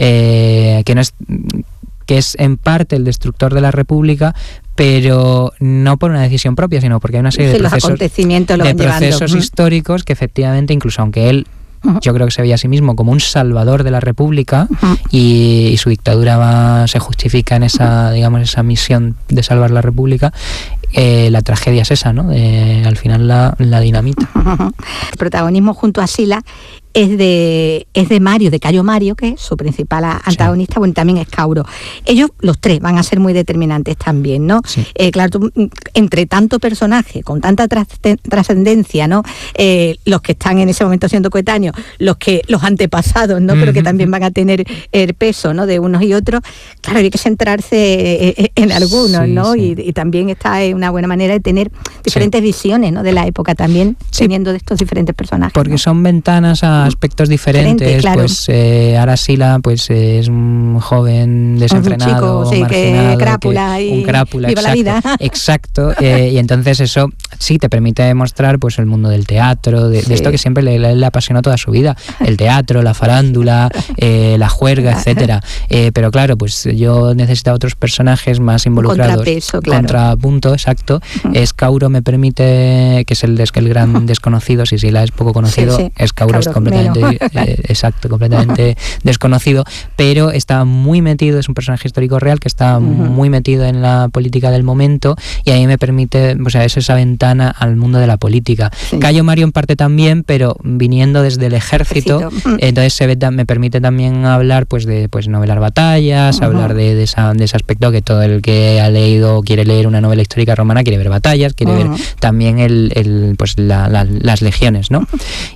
eh, que no es que es en parte el destructor de la República, pero no por una decisión propia, sino porque hay una serie sí, de procesos, acontecimientos lo de procesos llevando. históricos que efectivamente, incluso aunque él uh-huh. yo creo que se veía a sí mismo como un salvador de la República, uh-huh. y, y su dictadura va, se justifica en esa, digamos, esa misión de salvar la República, eh, la tragedia es esa, ¿no? Eh, al final la, la dinamita. Uh-huh. El protagonismo junto a Sila es de es de Mario, de Cayo Mario, que es su principal antagonista, sí. bueno, también es Cauro. Ellos, los tres, van a ser muy determinantes también, ¿no? Sí. Eh, claro, tú, entre tanto personaje, con tanta trascendencia, ¿no? Eh, los que están en ese momento siendo coetáneos, los que los antepasados, ¿no? Mm-hmm. Pero que también van a tener el peso, ¿no? De unos y otros. Claro, hay que centrarse en algunos, sí, ¿no? Sí. Y, y también esta es una buena manera de tener diferentes sí. visiones, ¿no? De la época también, sí. teniendo de estos diferentes personajes. Porque ¿no? son ventanas a aspectos diferentes, Diferente, claro. pues eh, ahora Sila pues eh, es un joven desenfrenado, un chico, sí, marginado, que crápula que, y un crápula, viva exacto, la vida. exacto, eh, y entonces eso sí te permite demostrar pues el mundo del teatro, de, sí. de esto que siempre le, le, le apasionó toda su vida, el teatro, la farándula, eh, la juerga, etcétera. Eh, pero claro, pues yo necesitaba otros personajes más involucrados. Contrapeso, claro. Contrapunto, exacto. Uh-huh. Es Cauro me permite, que es el, des, el gran uh-huh. desconocido, si Sila es poco conocido, sí, sí. es Cauro, Cauro es completamente eh, exacto, completamente desconocido, pero está muy metido, es un personaje histórico real que está uh-huh. muy metido en la política del momento, y a mí me permite, o sea, es esa ventana al mundo de la política. Sí. Cayo Mario en parte también, pero viniendo desde el ejército, ejército. entonces se ve, me permite también hablar pues de pues novelar batallas, uh-huh. hablar de, de, esa, de ese aspecto que todo el que ha leído, quiere leer una novela histórica romana, quiere ver batallas, quiere uh-huh. ver también el, el pues la, la, las legiones, ¿no?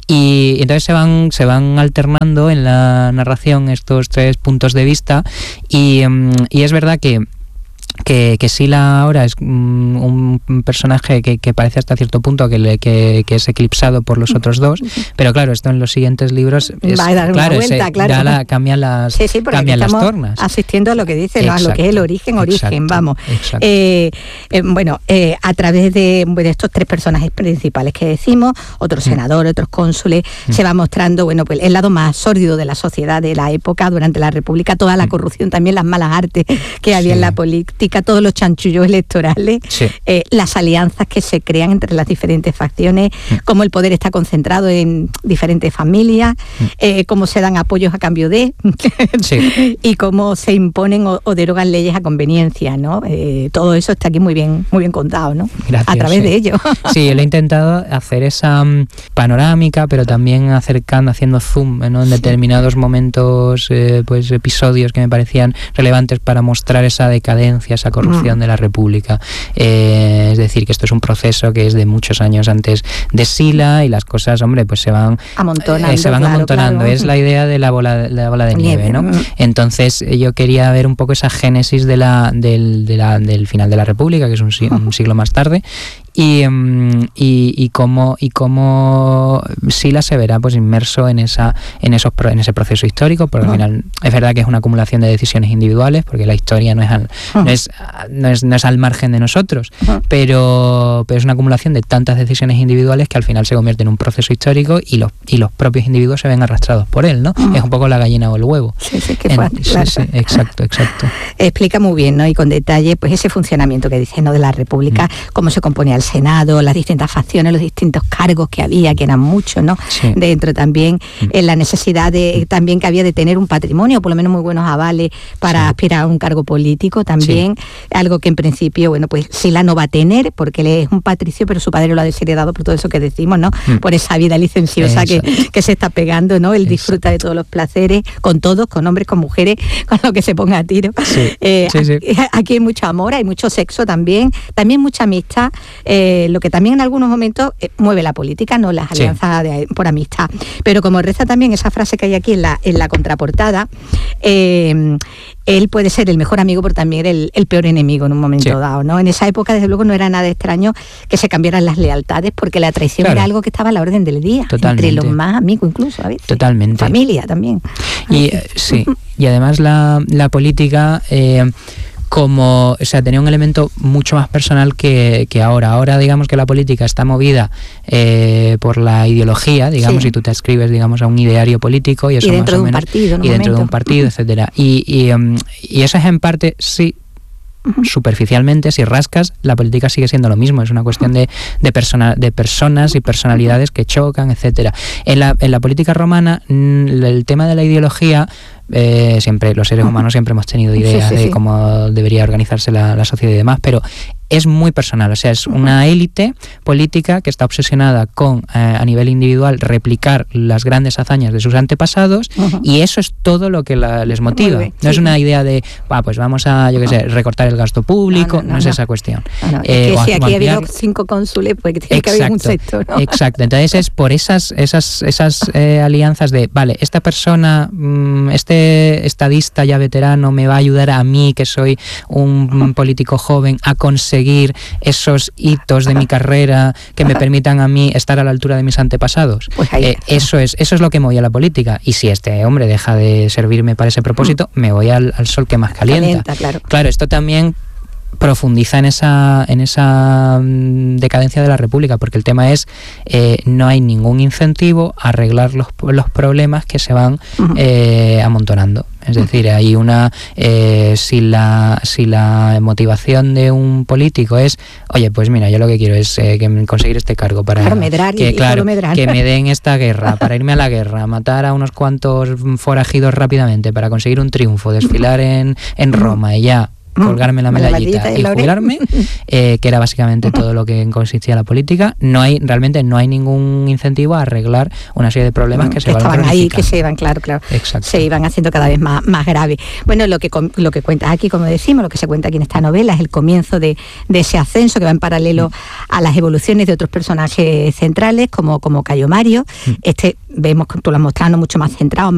Y entonces se van se van alternando en la narración estos tres puntos de vista, y, y es verdad que Que, que Sila ahora es um, un personaje que, que parece hasta cierto punto que, le, que, que es eclipsado por los otros dos, pero claro, esto en los siguientes libros es, va a dar claro, una vuelta, ese, claro. La, cambian las, sí, sí, cambian las tornas. Asistiendo a lo que dice, ¿no? A lo que es el origen, origen, exacto, vamos. Exacto. Eh, eh, bueno, eh, a través de, de estos tres personajes principales que decimos, otros mm. senadores, otros cónsules, mm. se va mostrando, bueno, pues el lado más sórdido de la sociedad de la época, durante la República, toda la corrupción, también las malas artes que había sí. en la política, todos los chanchullos electorales, sí. eh, las alianzas que se crean entre las diferentes facciones, mm. cómo el poder está concentrado en diferentes familias, mm. eh, cómo se dan apoyos a cambio de, sí. y cómo se imponen o, o derogan leyes a conveniencia, ¿no? Eh, todo eso está aquí muy bien, muy bien contado, ¿no? Gracias, a través sí. de ello. Sí, yo le he intentado hacer esa um, panorámica, pero también acercando, haciendo zoom, ¿no? En determinados momentos, eh, pues episodios que me parecían relevantes para mostrar esa decadencia, esa corrupción mm. de la República. Eh, es decir, que esto es un proceso que es de muchos años antes de Sila, y las cosas, hombre, pues se van amontonando. Eh, se van claro, amontonando. Claro. Es la idea de la bola, de la bola de nieve, nieve, ¿no? Entonces yo quería ver un poco esa génesis de la, del, de la, del final de la República, que es un, un siglo más tarde, y, y, y cómo y cómo Sila se verá pues inmerso en esa en esos en ese proceso histórico, porque uh-huh. al final es verdad que es una acumulación de decisiones individuales, porque la historia no es al, uh-huh. no es no es no es al margen de nosotros, uh-huh. pero pero es una acumulación de tantas decisiones individuales que al final se convierte en un proceso histórico, y los y los propios individuos se ven arrastrados por él, ¿no? Uh-huh. Es un poco la gallina o el huevo. Sí, sí, que en, fue, sí, claro. sí, exacto, exacto. Explica muy bien, ¿no? Y con detalle pues ese funcionamiento que dice, ¿no? De la República, uh-huh. cómo se componía el Senado, las distintas facciones, los distintos cargos que había, que eran muchos, ¿no? Sí. Dentro también, mm. eh, la necesidad de también que había de tener un patrimonio, por lo menos muy buenos avales para sí. aspirar a un cargo político también, sí. algo que en principio, bueno, pues Sila no va a tener, porque él es un patricio, pero su padre lo ha desheredado por todo eso que decimos, ¿no? Mm. Por esa vida licenciosa que, que se está pegando, ¿no? Él Exacto. disfruta de todos los placeres, con todos, con hombres, con mujeres, con lo que se ponga a tiro. Sí. Eh, sí, sí. Aquí, aquí hay mucho amor, hay mucho sexo también, también mucha amistad, eh, lo que también en algunos momentos eh, mueve la política, no las alianzas sí. de, por amistad. Pero como reza también esa frase que hay aquí en la, en la contraportada, eh, él puede ser el mejor amigo, pero también el, el peor enemigo en un momento sí. dado, ¿no? En esa época, desde luego, no era nada extraño que se cambiaran las lealtades, porque la traición claro. era algo que estaba a la orden del día, Totalmente. entre los más amigos incluso, a veces. Totalmente. Familia también. Y eh, sí, y además la, la política... Eh, como, o sea, tenía un elemento mucho más personal que, que ahora. Ahora, digamos que la política está movida eh, por la ideología, digamos, sí. y tú te escribes, digamos, a un ideario político y eso y dentro más o de un menos, partido, en un y dentro momento. de un partido, etcétera. Y, y, um, y eso es en parte, sí, uh-huh. superficialmente, si rascas, la política sigue siendo lo mismo. Es una cuestión de, de, persona, de personas y personalidades que chocan, etcétera. En la, en la política romana, el tema de la ideología... Eh, siempre los seres humanos siempre hemos tenido ideas sí, sí, de sí. cómo debería organizarse la, la sociedad y demás, pero es muy personal, o sea, es una élite política que está obsesionada con, eh, a nivel individual, replicar las grandes hazañas de sus antepasados, uh-huh. y eso es todo lo que la, les motiva. Bien, no sí. es una idea de, ah, pues vamos a, yo qué sé, recortar el gasto público, no, no, no, no es no. esa cuestión. No, no. Eh, es que si aquí ha habido cinco cónsules, pues tiene exacto, que haber un sexto, ¿no? Exacto, entonces es por esas esas esas eh, alianzas de, vale, esta persona, mmm, este estadista ya veterano me va a ayudar a mí, que soy un uh-huh. político joven, a conseguir esos hitos de mi carrera que me permitan a mí estar a la altura de mis antepasados. Pues eh, eso es eso es lo que movía la política. Y si este hombre deja de servirme para ese propósito, me voy al, al sol que más calienta. calienta claro. claro, esto también profundiza en esa en esa decadencia de la República, porque el tema es eh, no hay ningún incentivo a arreglar los, los problemas que se van uh-huh. eh, amontonando. Es decir, hay una eh, si la si la motivación de un político es, oye, pues mira, yo lo que quiero es eh, que conseguir este cargo para claro, medrar que y, claro, medrar. que me den esta guerra, para irme a la guerra, matar a unos cuantos forajidos rápidamente para conseguir un triunfo, desfilar en, en Roma y ya colgarme la medallita y jubilarme, eh, que era básicamente todo lo que consistía la política. No hay realmente no hay ningún incentivo a arreglar una serie de problemas que, que se van estaban ahí, que se iban, claro, claro, Exacto. se iban haciendo cada vez más, más graves. Bueno, lo que lo que cuentas aquí, como decimos, lo que se cuenta aquí en esta novela es el comienzo de, de ese ascenso que va en paralelo a las evoluciones de otros personajes centrales, como, como Cayo Mario. Este vemos, tú lo has mostrado, mucho más centrado,